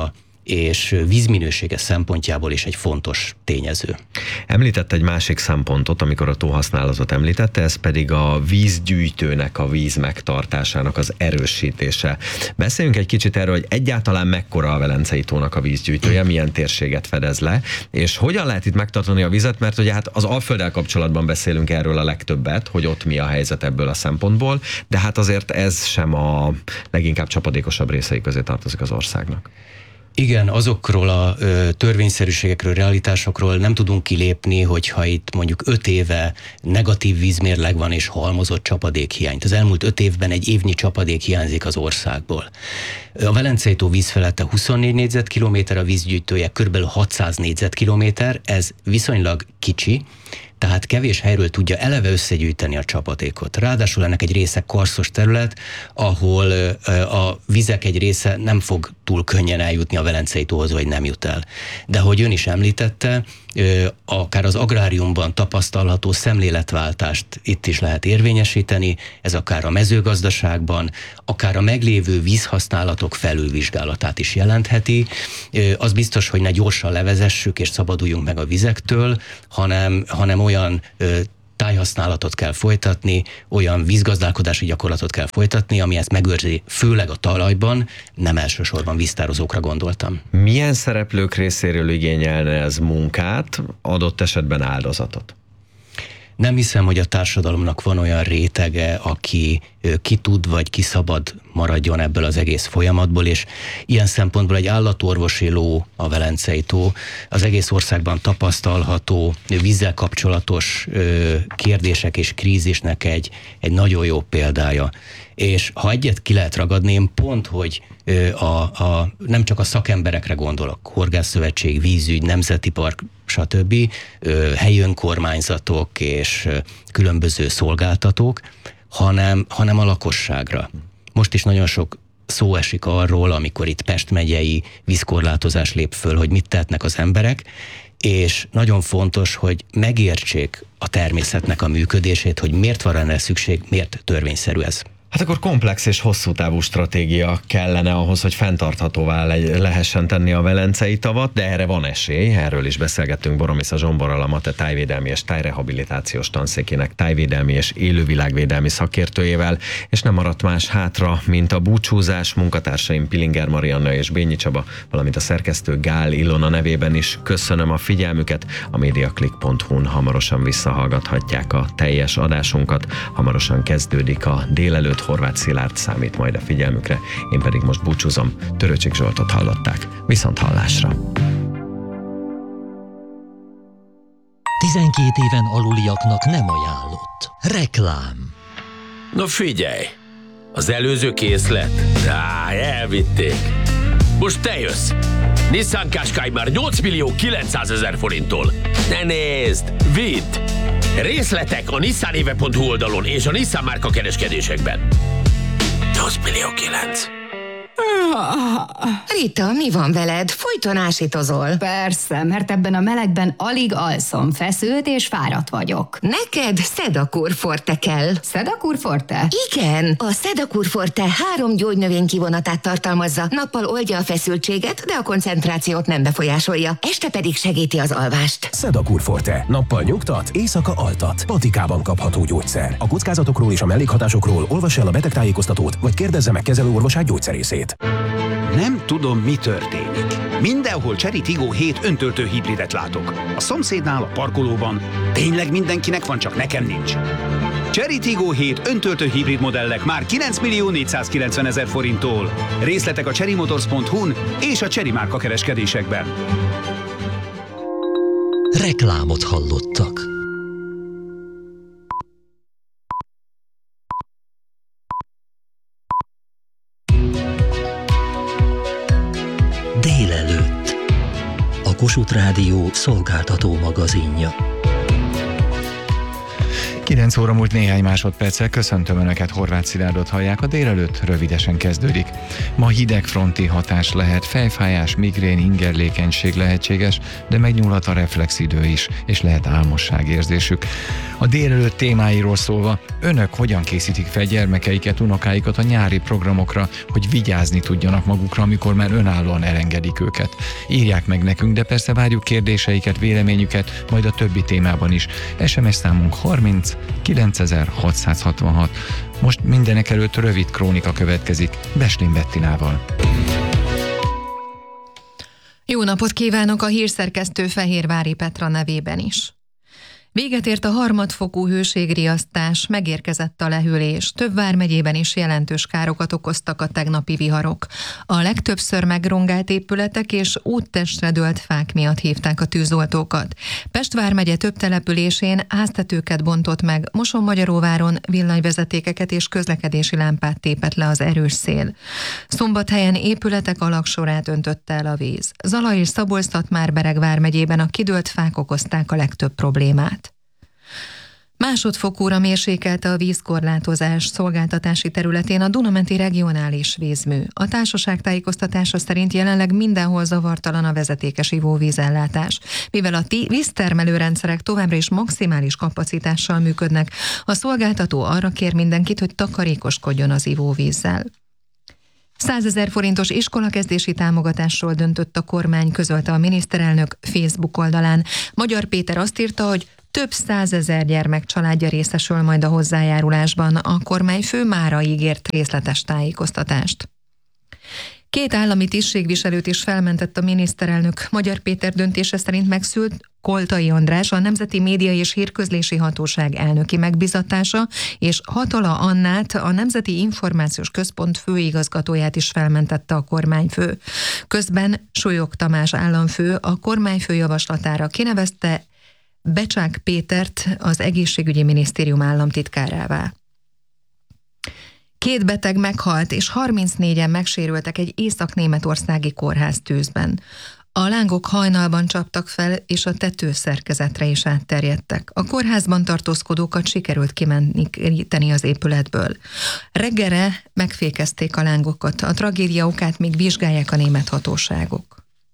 és vízminősége szempontjából is egy fontos tényező. Említett egy másik szempontot, amikor a tóhasználatot említette, ez pedig a vízgyűjtőnek, a víz megtartásának az erősítése. Beszéljünk egy kicsit erről, hogy egyáltalán mekkora a Velencei tónak a vízgyűjtője, milyen térséget fedez le, és hogyan lehet itt megtartani a vizet, mert ugye hát az Alfölddel kapcsolatban beszélünk erről a legtöbbet, hogy ott mi a helyzet ebből a szempontból, de hát azért ez sem a leginkább csapadékosabb részei közé tartozik az országnak. Igen, azokról a törvényszerűségekről, realitásokról nem tudunk kilépni, hogyha itt mondjuk 5 éve negatív vízmérleg van és halmozott csapadékhiány. Az elmúlt 5 évben egy évnyi csapadék hiányzik az országból. A Velencei tó vízfelete 24 négyzetkilométer, a vízgyűjtője kb. 600 négyzetkilométer, ez viszonylag kicsi, tehát kevés helyről tudja eleve összegyűjteni a csapadékot. Ráadásul ennek egy része karsztos terület, ahol a vizek egy része nem fog túl könnyen eljutni a Velencei tóhoz, vagy nem jut el. De ahogy ön is említette, akár az agráriumban tapasztalható szemléletváltást itt is lehet érvényesíteni, ez akár a mezőgazdaságban, akár a meglévő vízhasználatok felülvizsgálatát is jelentheti. Az biztos, hogy ne gyorsan levezessük és szabaduljunk meg a vizektől, hanem olyan tájhasználatot kell folytatni, olyan vízgazdálkodási gyakorlatot kell folytatni, ami ezt megőrzi, főleg a talajban, nem elsősorban víztározókra gondoltam. Milyen szereplők részéről igényelne ez munkát, adott esetben áldozatot? Nem hiszem, hogy a társadalomnak van olyan rétege, aki ki tud vagy ki szabad maradjon ebből az egész folyamatból, és ilyen szempontból egy állatorvosi ló a Velencei tó, az egész országban tapasztalható vízzel kapcsolatos kérdések és krízisnek egy nagyon jó példája. És ha egyet ki lehet ragadni, én pont, hogy nem csak a szakemberekre gondolok, Horgászszövetség, vízügy, Nemzeti Park, stb., helyi önkormányzatok és különböző szolgáltatók, hanem a lakosságra. Most is nagyon sok szó esik arról, amikor itt Pest megyei vízkorlátozás lép föl, hogy mit tehetnek az emberek, és nagyon fontos, hogy megértsék a természetnek a működését, hogy miért van erre szükség, miért törvényszerű ez. Hát akkor komplex és hosszú távú stratégia kellene ahhoz, hogy fenntarthatóvá lehessen tenni a Velencei tavat, de erre van esély. Erről is beszélgettünk Boromisa Zsomborral, a MATE tájvédelmi és tájrehabilitációs tanszékének tájvédelmi és élővilágvédelmi szakértőjével, és nem maradt más hátra, mint a búcsúzás. Munkatársaim Pilinger Marianna és Bényi Csaba, valamint a szerkesztő Gál Ilona nevében is köszönöm a figyelmüket. A mediaclick.hu-n hamarosan visszahallgathatják a teljes adásunkat. Hamarosan kezdődik a délelőtt. Horváth Szilárd számít majd a figyelmükre, én pedig most búcsúzom. Törőcsik Zsoltot hallották. Viszont hallásra! 12 éven aluliaknak nem ajánlott. Reklám. Na figyelj! Az előző készlet? Elvitték. Most te jössz! Nissan Qashqai már 8.900.000 forinttól. Ne nézd! Vidd! Részletek a nissanéve.hu oldalon és a Nissan márka kereskedésekben. 8.900.000. Rita, mi van veled? Folyton ásítozol. Persze, mert ebben a melegben alig alszom, feszült és fáradt vagyok. Neked Sedakur Forte kell. Sedakur Forte? Igen, a Sedakur Forte 3 gyógynövény kivonatát tartalmazza. Nappal oldja a feszültséget, de a koncentrációt nem befolyásolja. Este pedig segíti az alvást. Sedakur Forte. Nappal nyugtat, éjszaka altat. Patikában kapható gyógyszer. A kockázatokról és a mellékhatásokról olvass el a betegtájékoztatót, vagy kérdezze meg kezelőorvosát gyógyszerészét. Nem tudom, mi történik. Mindenhol Chery Tiggo 7 öntöltő hibridet látok. A szomszédnál, a parkolóban. Tényleg mindenkinek van, csak nekem nincs. Chery Tiggo 7 öntöltő hibrid modellek már 9.490.000 forinttól. Részletek a cherrymotors.hu-n és a Chery márka kereskedésekben. Reklámot hallottak. Délelőtt. A Kossuth Rádió szolgáltató magazinja. 9 óra múlt néhány másodperccel, köszöntöm Önöket, Horváth Szilárdot hallják, a délelőtt rövidesen kezdődik. Ma hidegfronti hatás lehet, fejfájás, migrén, ingerlékenység lehetséges, de megnyúlhat a reflexidő is, és lehet álmosságérzésük. A délelőtt témáiról szólva, Önök hogyan készítik fel gyermekeiket, unokáikat a nyári programokra, hogy vigyázni tudjanak magukra, amikor már önállóan elengedik őket? Írják meg nekünk, de persze várjuk kérdéseiket, véleményüket, majd a többi témában is. SMS számunk 30 9666. Most mindenek előtt rövid krónika következik Beslin Bettinával. Jó napot kívánok a hírszerkesztő Fehérvári Petra nevében is. Véget ért a harmadfokú hőségriasztás, megérkezett a lehűlés. Több vármegyében is jelentős károkat okoztak a tegnapi viharok. A legtöbbször megrongált épületek és úttestre dőlt fák miatt hívták a tűzoltókat. Pest vármegye több településén háztetőket bontott meg, Mosonmagyaróváron villanyvezetékeket és közlekedési lámpát tépett le az erős szél. Szombathelyen épületek alagsorát öntötte el a víz. Zala és Szabolcs-Szatmár-Bereg vármegyében a kidőlt fák okozták a legtöbb problémát. Másodfokúra mérsékelte a vízkorlátozás szolgáltatási területén a Duna-menti regionális vízmű. A társaság tájékoztatása szerint jelenleg mindenhol zavartalan a vezetékes ivóvízellátás. Mivel a víztermelő rendszerek továbbra is maximális kapacitással működnek, a szolgáltató arra kér mindenkit, hogy takarékoskodjon az ivóvízzel. 100 000 forintos iskolakezdési támogatásról döntött a kormány, közölte a miniszterelnök Facebook oldalán. Magyar Péter azt írta, hogy több 100 000 gyermek családja részesül majd a hozzájárulásban. A kormányfő mára ígért részletes tájékoztatást. 2 állami tisztségviselőt is felmentett a miniszterelnök. Magyar Péter döntése szerint megszűnt Koltai András, a Nemzeti Média és Hírközlési Hatóság elnöki megbizatása, és Hatala Annát, a Nemzeti Információs Központ főigazgatóját is felmentette a kormányfő. Közben Súlyog Tamás államfő a kormányfő javaslatára kinevezte Becsák Pétert az Egészségügyi Minisztérium államtitkárává. 2 beteg meghalt, és 34-en megsérültek egy észak-németországi kórház tűzben. A lángok hajnalban csaptak fel, és a tetőszerkezetre is átterjedtek. A kórházban tartózkodókat sikerült kimenekíteni az épületből. Reggelre megfékezték a lángokat, a tragédia okát még vizsgálják a német hatóságok.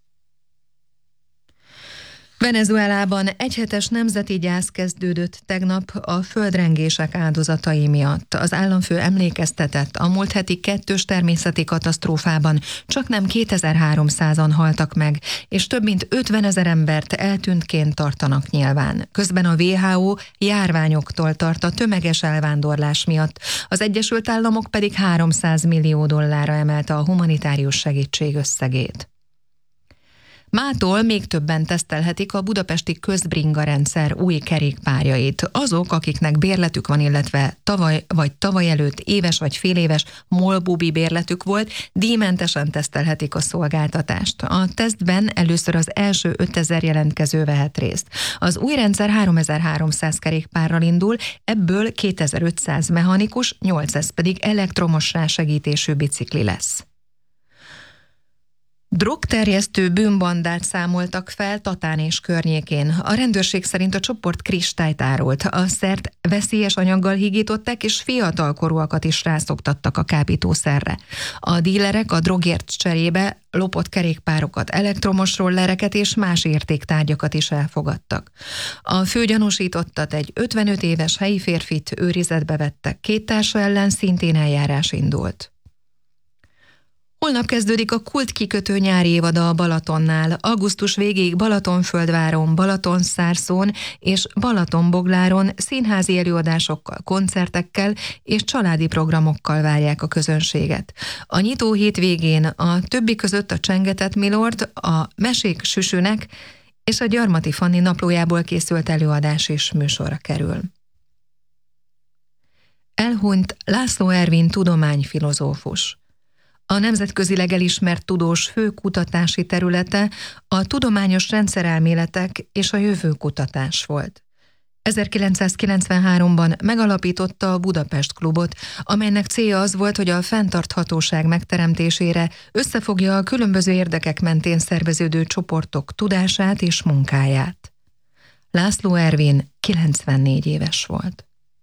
Venezuelában egyhetes nemzeti gyász kezdődött tegnap a földrengések áldozatai miatt. Az államfő emlékeztetett, a múlt heti 2. természeti katasztrófában csaknem 2300-an haltak meg, és több mint 50 000 embert eltűntként tartanak nyilván. Közben a WHO járványoktól tart a tömeges elvándorlás miatt. Az Egyesült Államok pedig $300 millió emelte a humanitárius segítség összegét. Mától még többen tesztelhetik a budapesti közbringa rendszer új kerékpárjait. Azok, akiknek bérletük van, illetve tavaly előtt éves vagy féléves molbubi bérletük volt, díjmentesen tesztelhetik a szolgáltatást. A tesztben először az első 5000 jelentkező vehet részt. Az új rendszer 3300 kerékpárral indul, ebből 2500 mechanikus, 800 pedig elektromos rásegítésű bicikli lesz. Drogterjesztő bűnbandát számoltak fel Tatán és környékén. A rendőrség szerint a csoport kristályt árult. A szert veszélyes anyaggal hígították, és fiatalkorúakat is rászoktattak a kábítószerre. A dílerek a drogért cserébe lopott kerékpárokat, elektromos rollereket és más értéktárgyakat is elfogadtak. A főgyanúsítottat, egy 55 éves helyi férfit őrizetbe vettek. 2 társa ellen szintén eljárás indult. Holnap kezdődik a kultkikötő nyári évada a Balatonnál. Augusztus végéig Balatonföldváron, Balatonszárszón és Balatonbogláron színházi előadásokkal, koncertekkel és családi programokkal várják a közönséget. A nyitó hétvégén a többi között a Csengetett Milord, a Mesék Süsünek és a Gyarmati Fanni naplójából készült előadás is műsorra kerül. Elhunyt László Ervin tudományfilozófus. A nemzetközileg elismert tudós fő kutatási területe a tudományos rendszerelméletek és a jövőkutatás volt. 1993-ban megalapította a Budapest Klubot, amelynek célja az volt, hogy a fenntarthatóság megteremtésére összefogja a különböző érdekek mentén szerveződő csoportok tudását és munkáját. László Ervin 94 éves volt.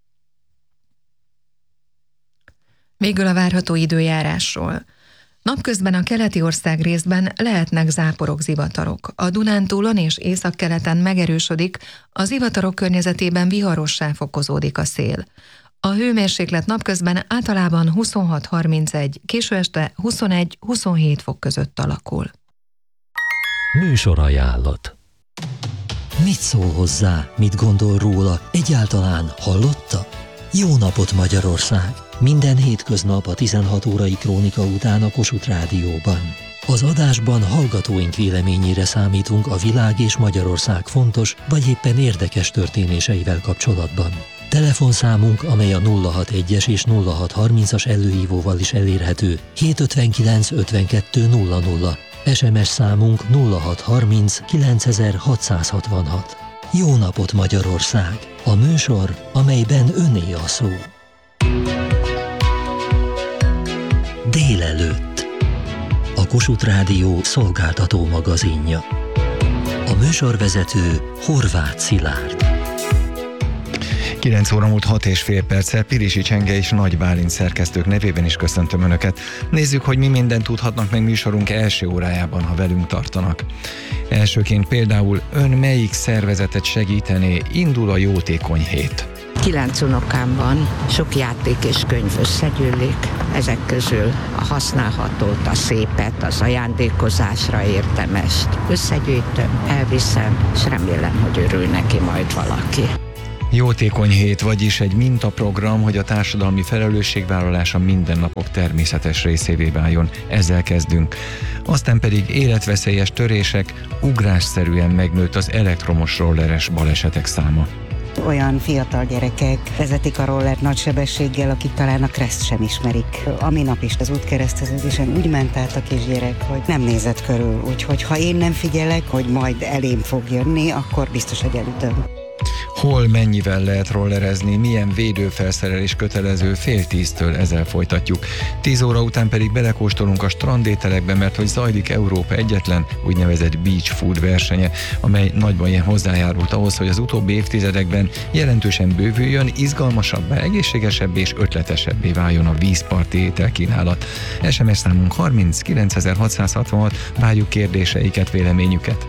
Végül a várható időjárásról. Napközben a keleti ország részben lehetnek záporok, zivatarok. A Dunántúlon és északkeleten megerősödik, a zivatarok környezetében viharossá fokozódik a szél. A hőmérséklet napközben általában 26-31, késő este 21-27 fok között alakul. Műsorajánlat. Mit szól hozzá, mit gondol róla, egyáltalán hallotta? Jó napot Magyarország! Minden hétköznap a 16 órai krónika után a Kossuth Rádióban. Az adásban hallgatóink véleményére számítunk a világ és Magyarország fontos vagy éppen érdekes történéseivel kapcsolatban. Telefonszámunk, amely a 061-es és 0630-as előhívóval is elérhető, 759 52 00. SMS számunk 0630 9666. Jó napot Magyarország! A műsor, amelyben öné a szó. Délelőtt. A Kossuth Rádió szolgáltató magazinja. A műsorvezető Horváth Szilárd. 9 óra múlt 6,5 perccel Pirisi Csenge és Nagy Bálint szerkesztők nevében is köszöntöm Önöket. Nézzük, hogy mi mindent tudhatnak meg műsorunk első órájában, ha velünk tartanak. Elsőként például ön melyik szervezetet segítené, indul a jótékony hét. 9 unokám van, sok játék és könyv összegyűlik, ezek közül a használhatót, a szépet, az ajándékozásra érdemest összegyűjtöm, elviszem, és remélem, hogy örül neki majd valaki. Jótékony hét, vagyis egy mintaprogram, hogy a társadalmi felelősségvállalása mindennapok természetes részévé váljon. Ezzel kezdünk. Aztán pedig életveszélyes törések, ugrásszerűen megnőtt az elektromos rolleres balesetek száma. Olyan fiatal gyerekek vezetik a rollert nagy sebességgel, akik talán a kereszt sem ismerik. A minap is az útkereszteződésen úgy ment át a kisgyerek, hogy nem nézett körül. Úgyhogy ha én nem figyelek, hogy majd elém fog jönni, akkor biztos, hogy elütöm. Hol, mennyivel lehet rollerezni, milyen védőfelszerelés kötelező, 9:30 ezzel folytatjuk. 10 óra után pedig belekóstolunk a strandételekbe, mert hogy zajlik Európa egyetlen úgynevezett beach food versenye, amely nagyban hozzájárult ahhoz, hogy az utóbbi évtizedekben jelentősen bővüljön, izgalmasabbá, egészségesebb és ötletesebbé váljon a vízparti ételkínálat. SMS számunk 30 9666, várjuk kérdéseiket, véleményüket.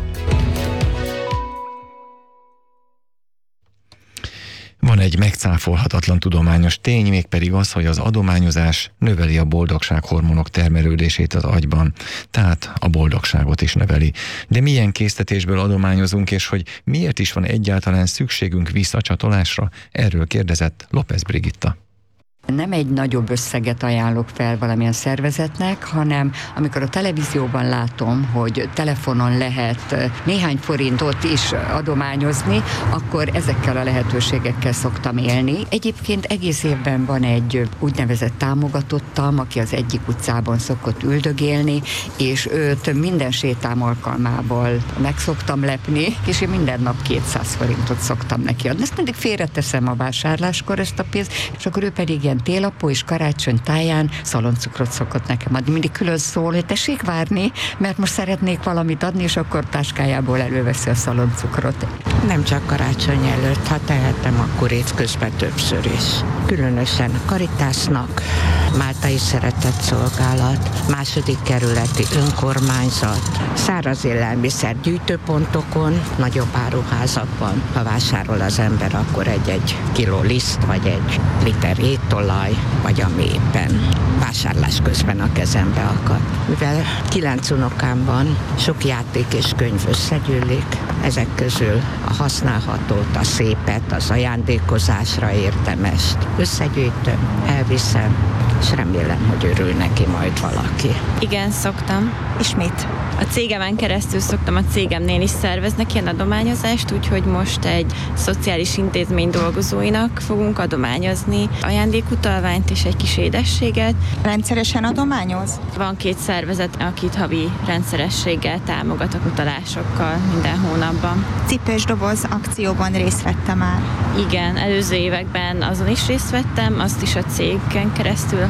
Van egy megcáfolhatatlan tudományos tény, mégpedig az, hogy az adományozás növeli a boldogsághormonok termelődését az agyban, tehát a boldogságot is növeli. De milyen késztetésből adományozunk, és hogy miért is van egyáltalán szükségünk visszacsatolásra? Erről kérdezett López Brigitta. Nem egy nagyobb összeget ajánlok fel valamilyen szervezetnek, hanem amikor a televízióban látom, hogy telefonon lehet néhány forintot is adományozni, akkor ezekkel a lehetőségekkel szoktam élni. Egyébként egész évben van egy úgynevezett támogatottam, aki az egyik utcában szokott üldögélni, és őt minden sétám alkalmával meg szoktam lepni, és én minden nap 200 forintot szoktam neki adni. Ezt mindig félreteszem a vásárláskor ezt a pénzt, és akkor ő pedig ilyen télapó és karácsony táján szaloncukrot szokott nekem adni. Mindig külön szól, hogy tessék várni, mert most szeretnék valamit adni, és akkor táskájából előveszi a szaloncukrot. Nem csak karácsony előtt, ha tehetem, akkor évközben többször is. Különösen a Karitásnak, Máltai Szeretetszolgálat, 2. kerületi önkormányzat, száraz élelmiszer gyűjtőpontokon, nagyobb áruházakban, ha vásárol az ember, akkor egy kiló liszt, vagy egy liter étolaj, vagy ami éppen vásárlás közben a kezembe akad. Mivel 9 unokám van, sok játék és könyv összegyűlik, ezek közül a használhatót, a szépet, az ajándékozásra érdemest összegyűjtöm, elviszem, és remélem, hogy örül neki majd valaki. Igen, szoktam. És mit? A cégemen keresztül szoktam, a cégemnél is szerveznek ilyen adományozást, úgyhogy most egy szociális intézmény dolgozóinak fogunk adományozni ajándékutalványt és egy kis édességet. Rendszeresen adományoz? Van 2 szervezet, akit havi rendszerességgel támogatok utalásokkal minden hónapban. Cipős doboz akcióban részt vettem már. Igen, előző években azon is részt vettem, azt is a cégen keresztül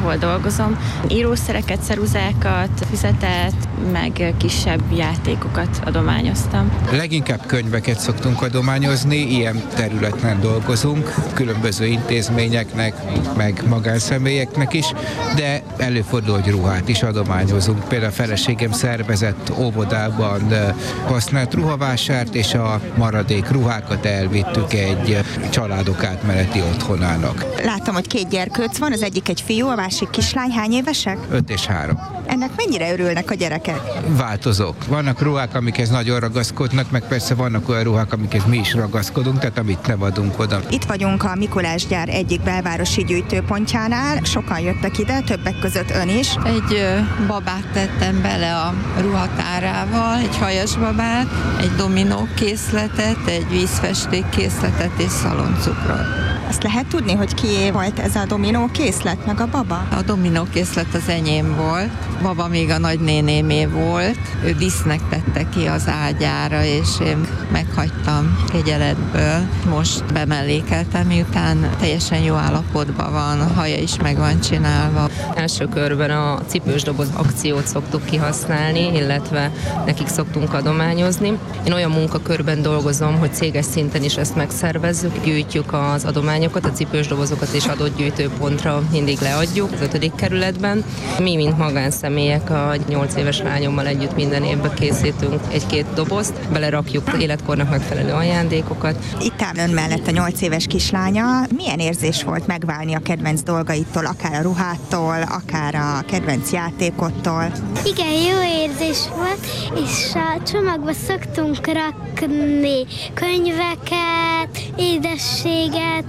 ahol dolgozom. Írószereket, ceruzákat, füzetet, meg kisebb játékokat adományoztam. Leginkább könyveket szoktunk adományozni, ilyen területen dolgozunk, különböző intézményeknek, meg magánszemélyeknek is, de előfordul, hogy ruhát is adományozunk. Például a feleségem szervezett óvodában használt ruhavásárt, és a maradék ruhákat elvittük egy családok átmeneti otthonának. Látom, hogy 2 gyerkőc van, az egyik egy fiú, a másik kislány. Hány évesek? 5 és 3. Ennek mennyire örülnek a gyerekek? Változók. Vannak ruhák, amikhez nagyon ragaszkodnak, meg persze vannak olyan ruhák, amikhez mi is ragaszkodunk, tehát amit nem adunk oda. Itt vagyunk a Mikulás gyár egyik belvárosi gyűjtőpontjánál. Sokan jöttek ide, többek között ön is. Egy babát tettem bele a ruhatárával, egy hajas babát, egy dominó készletet, egy vízfesték készletet és szaloncukrot. Azt lehet tudni, hogy kié volt ez a dominó készlet, meg a baba? A dominó készlet az enyém volt, baba még a nagynénémé volt, ő disznek tette ki az ágyára, és én meghagytam kegyeletből. Most bemellékeltem, miután teljesen jó állapotban van, a haja is meg van csinálva. Első körben a cipős doboz akciót szoktuk kihasználni, illetve nekik szoktunk adományozni. Én olyan munkakörben dolgozom, hogy céges szinten is ezt megszervezzük, gyűjtjük az adományokat, a cipős dobozokat és adott gyűjtőpontra mindig leadjuk az 5. kerületben. Mi, mint magánszemélyek, a 8 éves lányommal együtt minden évben készítünk 1-2 dobozt, belerakjuk életkornak megfelelő ajándékokat. Itt áll ön mellett a 8 éves kislánya. Milyen érzés volt megválni a kedvenc dolgaitól, akár a ruhától, akár a kedvenc játékottól? Igen, jó érzés volt, és a csomagba szoktunk rakni könyveket, édességet,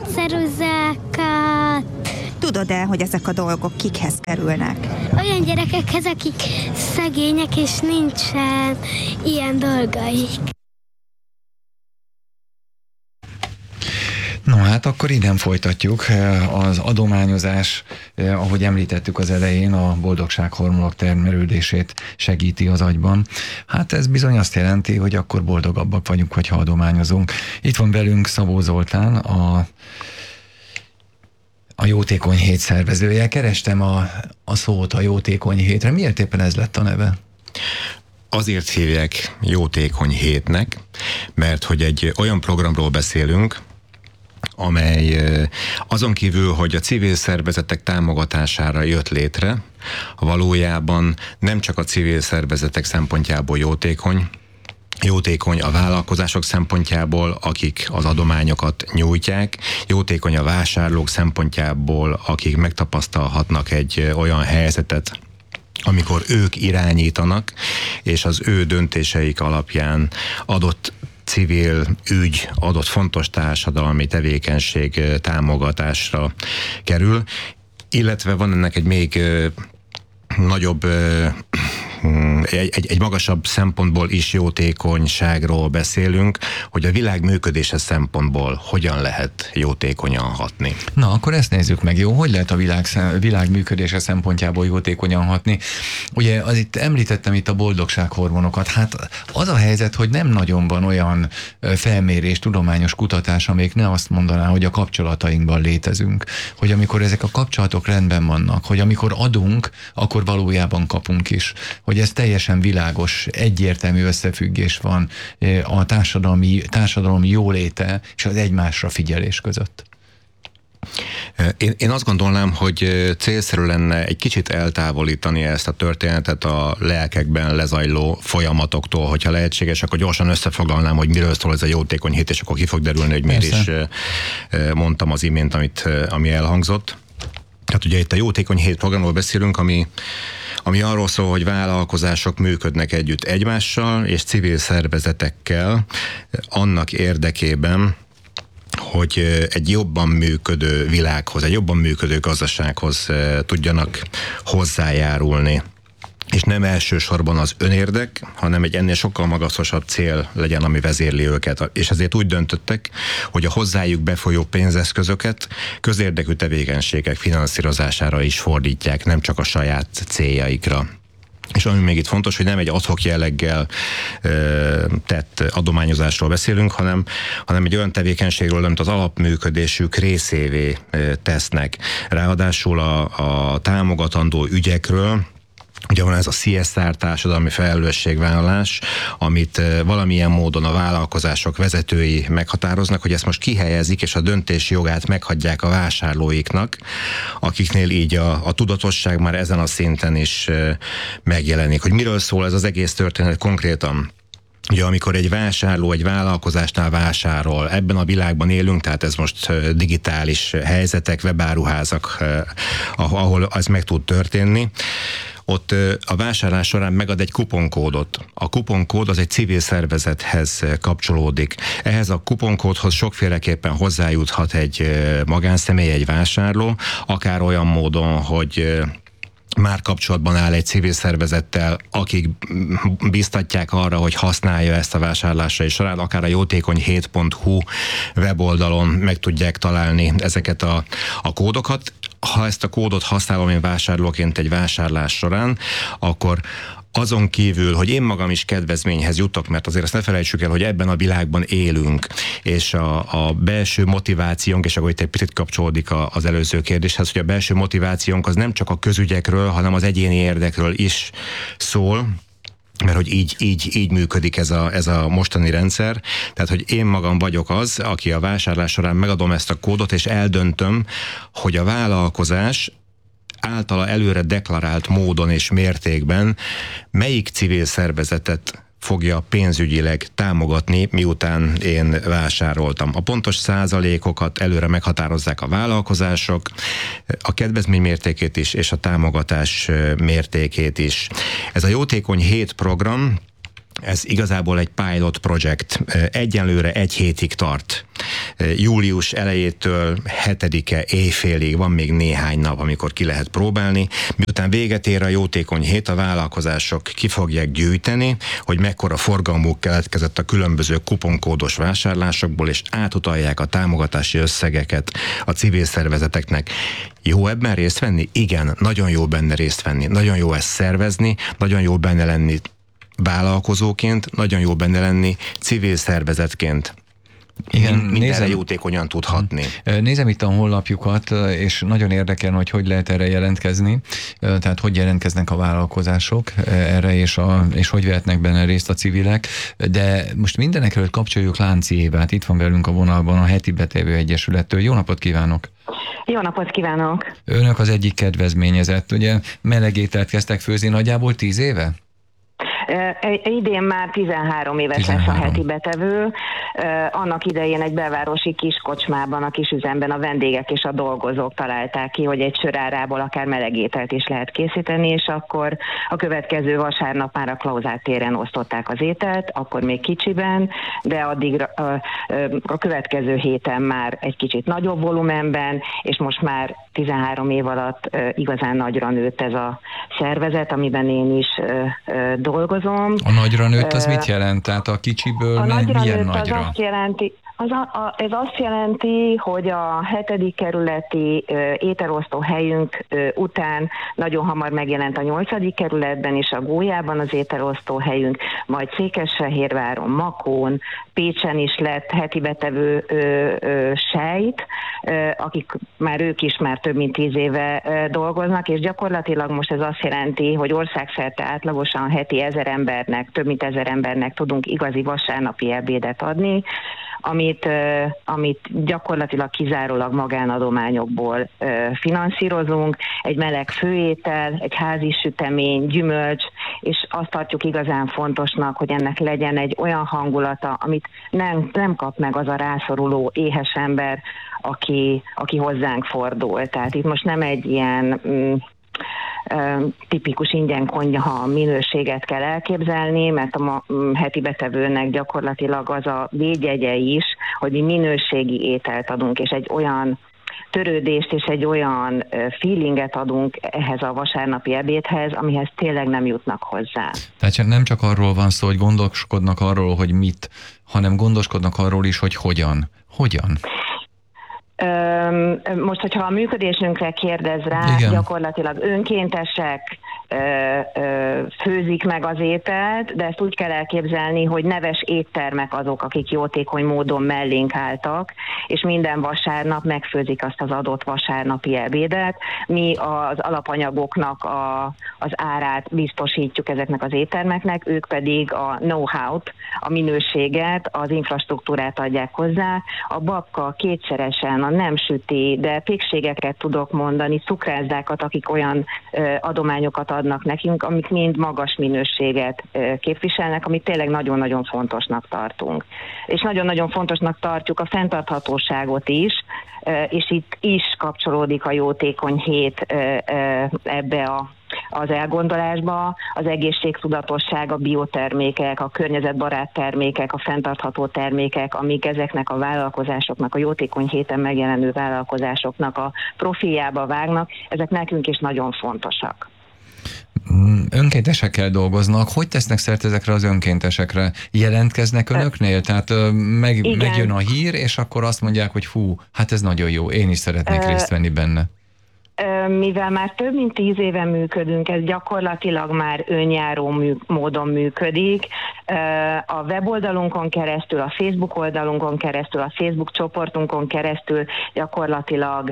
ceruzákat. Tudod-e, hogy ezek a dolgok kikhez kerülnek? Olyan gyerekekhez, akik szegények és nincsen ilyen dolgaik. No hát akkor innen folytatjuk. Az adományozás, ahogy említettük az elején, a boldogsághormonok termelődését segíti az agyban. Hát ez bizony azt jelenti, hogy akkor boldogabbak vagyunk, hogyha adományozunk. Itt van velünk Szabó Zoltán, a Jótékony Hét szervezője. Kerestem a szót a Jótékony Hétre. Miért éppen ez lett a neve? Azért hívják Jótékony Hétnek, mert hogy egy olyan programról beszélünk, amely azon kívül, hogy a civil szervezetek támogatására jött létre, valójában nem csak a civil szervezetek szempontjából jótékony a vállalkozások szempontjából, akik az adományokat nyújtják, jótékony a vásárlók szempontjából, akik megtapasztalhatnak egy olyan helyzetet, amikor ők irányítanak, és az ő döntéseik alapján adott civil ügy, adott fontos társadalmi tevékenység támogatásra kerül, illetve van ennek egy még nagyobb, egy magasabb szempontból is jótékonyságról beszélünk, hogy a világ működése szempontból hogyan lehet jótékonyan hatni. Na, akkor ezt nézzük meg, jó? Hogy lehet a világ működése szempontjából jótékonyan hatni? Ugye, itt említettem itt a boldogsághormonokat. Hát az a helyzet, hogy nem nagyon van olyan felmérés, tudományos kutatás, amelyik ne azt mondaná, hogy a kapcsolatainkban létezünk. Hogy amikor ezek a kapcsolatok rendben vannak, hogy amikor adunk, akkor valójában kapunk is. Hogy ez teljesen világos, egyértelmű összefüggés van a társadalmi jóléte és az egymásra figyelés között. Én azt gondolnám, hogy célszerű lenne egy kicsit eltávolítani ezt a történetet a lelkekben lezajló folyamatoktól, hogyha lehetséges, akkor gyorsan összefoglalnám, hogy miről szól ez a Jótékony Hét, és akkor ki fog derülni, hogy miért is mondtam az imént, ami elhangzott. Tehát ugye itt a Jótékony Hét programról beszélünk, ami arról szól, hogy vállalkozások működnek együtt egymással és civil szervezetekkel annak érdekében, hogy egy jobban működő világhoz, egy jobban működő gazdasághoz tudjanak hozzájárulni. És nem elsősorban az önérdek, hanem egy ennél sokkal magasabb cél legyen, ami vezérli őket. És ezért úgy döntöttek, hogy a hozzájuk befolyó pénzeszközöket közérdekű tevékenységek finanszírozására is fordítják, nem csak a saját céljaikra. És ami még itt fontos, hogy nem egy ad hoc jelleggel tett adományozásról beszélünk, hanem egy olyan tevékenységről, amit az alapműködésük részévé tesznek. Ráadásul a támogatandó ügyekről, ugye van ez a CSR társadalmi felelősségvállalás, amit valamilyen módon a vállalkozások vezetői meghatároznak, hogy ezt most kihelyezik, és a döntési jogát meghagyják a vásárlóiknak, akiknél így a tudatosság már ezen a szinten is megjelenik. Hogy miről szól ez az egész történet konkrétan? Ugye amikor egy vásárló egy vállalkozásnál vásárol, ebben a világban élünk, tehát ez most digitális helyzetek, webáruházak, ahol ez meg tud történni, ott a vásárlás során megad egy kuponkódot. A kuponkód az egy civil szervezethez kapcsolódik. Ehhez a kuponkódhoz sokféleképpen hozzájuthat egy magánszemély, egy vásárló, akár olyan módon, hogy már kapcsolatban áll egy civil szervezettel, akik biztatják arra, hogy használja ezt a vásárlásai során, akár a jótékony7.hu weboldalon meg tudják találni ezeket a kódokat. Ha ezt a kódot használom én vásárlóként egy vásárlás során, akkor azon kívül, hogy én magam is kedvezményhez jutok, mert azért azt ne felejtsük el, hogy ebben a világban élünk, és a belső motivációnk, és akkor itt egy picit kapcsolódik az előző kérdéshez, hogy a belső motivációnk az nem csak a közügyekről, hanem az egyéni érdekről is szól, mert hogy így működik ez a mostani rendszer. Tehát, hogy én magam vagyok az, aki a vásárlás során megadom ezt a kódot, és eldöntöm, hogy a vállalkozás általa előre deklarált módon és mértékben melyik civil szervezetet fogja pénzügyileg támogatni, miután én vásároltam. A pontos százalékokat előre meghatározzák a vállalkozások, a kedvezmény mértékét is, és a támogatás mértékét is. Ez a Jótékony 7 program, ez igazából egy pilot project. Egyenlőre 1 hétig tart. Július elejétől 7-e éjfélig van még néhány nap, amikor ki lehet próbálni. Miután véget ér a Jótékony 7, a vállalkozások ki fogják gyűjteni, hogy mekkora forgalmuk keletkezett a különböző kuponkódos vásárlásokból, és átutalják a támogatási összegeket a civil szervezeteknek. Jó ebben részt venni? Igen, nagyon jó benne részt venni. Nagyon jó ezt szervezni, nagyon jó benne lenni vállalkozóként, nagyon jó benne lenni civil szervezetként. Igen, mindenre jótékonyan tud hatni. Nézem itt a honlapjukat, és nagyon érdekel, hogy lehet erre jelentkezni, tehát hogy jelentkeznek a vállalkozások erre, és hogy vehetnek benne részt a civilek, de most mindenek előtt kapcsoljuk Lánci Évát, itt van velünk a vonalban a Heti Betevő Egyesülettől. Jó napot kívánok! Jó napot kívánok! Önök az egyik kedvezményezett, ugye melegételt kezdtek főzni nagyjából 10 éve? Idén már 13 éves lesz a Heti Betevő. Annak idején egy belvárosi kiskocsmában, a kisüzemben a vendégek és a dolgozók találták ki, hogy egy sörárából akár melegételt is lehet készíteni, és akkor a következő vasárnap már a Klauzál téren osztották az ételt, akkor még kicsiben, de addig a következő héten már egy kicsit nagyobb volumenben, és most már 13 év alatt igazán nagyra nőtt ez a szervezet, amiben én is dolgozom. A nagyra nőtt az mit jelent? Tehát a kicsiből milyen nagyra? Az azt jelenti, ez azt jelenti, hogy a 7. kerületi ételosztó helyünk után nagyon hamar megjelent a 8. kerületben és a Gólyában az ételosztó helyünk, majd Székesfehérváron, Makón, Pécsen is lett Heti Betevő sejt, akik ők is már több mint 10 éve dolgoznak, és gyakorlatilag most ez azt jelenti, hogy országszerte átlagosan heti 1000 embernek, több mint 1000 embernek tudunk igazi vasárnapi ebédet adni, amit gyakorlatilag kizárólag magánadományokból finanszírozunk, egy meleg főétel, egy házi sütemény, gyümölcs, és azt tartjuk igazán fontosnak, hogy ennek legyen egy olyan hangulata, amit nem kap meg az a rászoruló éhes ember, aki hozzánk fordul. Tehát itt most nem egy ilyen tipikus ingyen konyha minőséget kell elképzelni, mert a Heti Betevőnek gyakorlatilag az a védjegye is, hogy mi minőségi ételt adunk, és egy olyan törődést és egy olyan feelinget adunk ehhez a vasárnapi ebédhez, amihez tényleg nem jutnak hozzá. Tehát nem csak arról van szó, hogy gondoskodnak arról, hogy mit, hanem gondoskodnak arról is, hogy hogyan. Hogyan? Most, hogyha a működésünkre kérdez rá, igen. Gyakorlatilag önkéntesek, főzik meg az ételt, de ezt úgy kell elképzelni, hogy neves éttermek azok, akik jótékony módon mellénk álltak, és minden vasárnap megfőzik azt az adott vasárnapi ebédet. Mi az alapanyagoknak az árát biztosítjuk ezeknek az éttermeknek, ők pedig a know-how-t, a minőséget, az infrastruktúrát adják hozzá. A babka kétszeresen, a nem süti, de pékségeket tudok mondani, cukrászdákat, akik olyan adományokat adnak nekünk, amik mind magas minőséget képviselnek, amit tényleg nagyon-nagyon fontosnak tartunk. És nagyon-nagyon fontosnak tartjuk a fenntarthatóságot is, és itt is kapcsolódik a jótékony hét ebbe az elgondolásba, az egészségtudatosság, a biotermékek, a környezetbarát termékek, a fenntartható termékek, amik ezeknek a vállalkozásoknak, a jótékony héten megjelenő vállalkozásoknak a profiljába vágnak, ezek nekünk is nagyon fontosak. Önkéntesekkel dolgoznak. Hogy tesznek szert ezekre az önkéntesekre? Jelentkeznek önöknél? Tehát megjön a hír, és akkor azt mondják, hogy fú, hát ez nagyon jó, én is szeretnék részt venni benne. Mivel már több mint 10 éve működünk, ez gyakorlatilag már önjáró módon működik. A weboldalunkon keresztül, a Facebook oldalunkon keresztül, a Facebook csoportunkon keresztül gyakorlatilag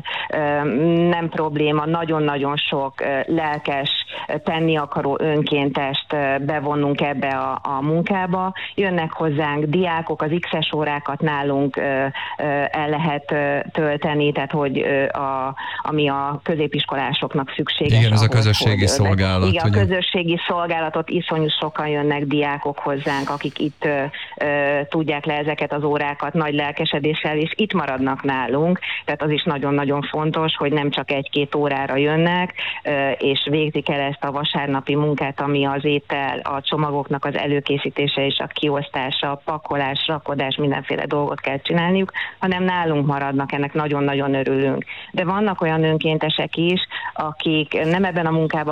nem probléma, nagyon-nagyon sok lelkes, tenni akaró önkéntest bevonnunk ebbe a munkába. Jönnek hozzánk diákok, az X-es órákat nálunk el lehet tölteni, tehát hogy ami a középiskolásoknak szükséges. Igen, ez a közösségi szolgálat. Igen, a közösségi szolgálatot, iszonyú sokan jönnek diákok hozzánk, akik itt tudják le ezeket az órákat nagy lelkesedéssel, és itt maradnak nálunk, tehát az is nagyon-nagyon fontos, hogy nem csak 1-2 órára jönnek, és végzik el ezt a vasárnapi munkát, ami az étel, a csomagoknak az előkészítése és a kiosztása, a pakolás, rakodás, mindenféle dolgot kell csinálniuk, hanem nálunk maradnak, ennek nagyon-nagyon örülünk. De vannak olyan önkéntesek is, akik nem ebben a munkában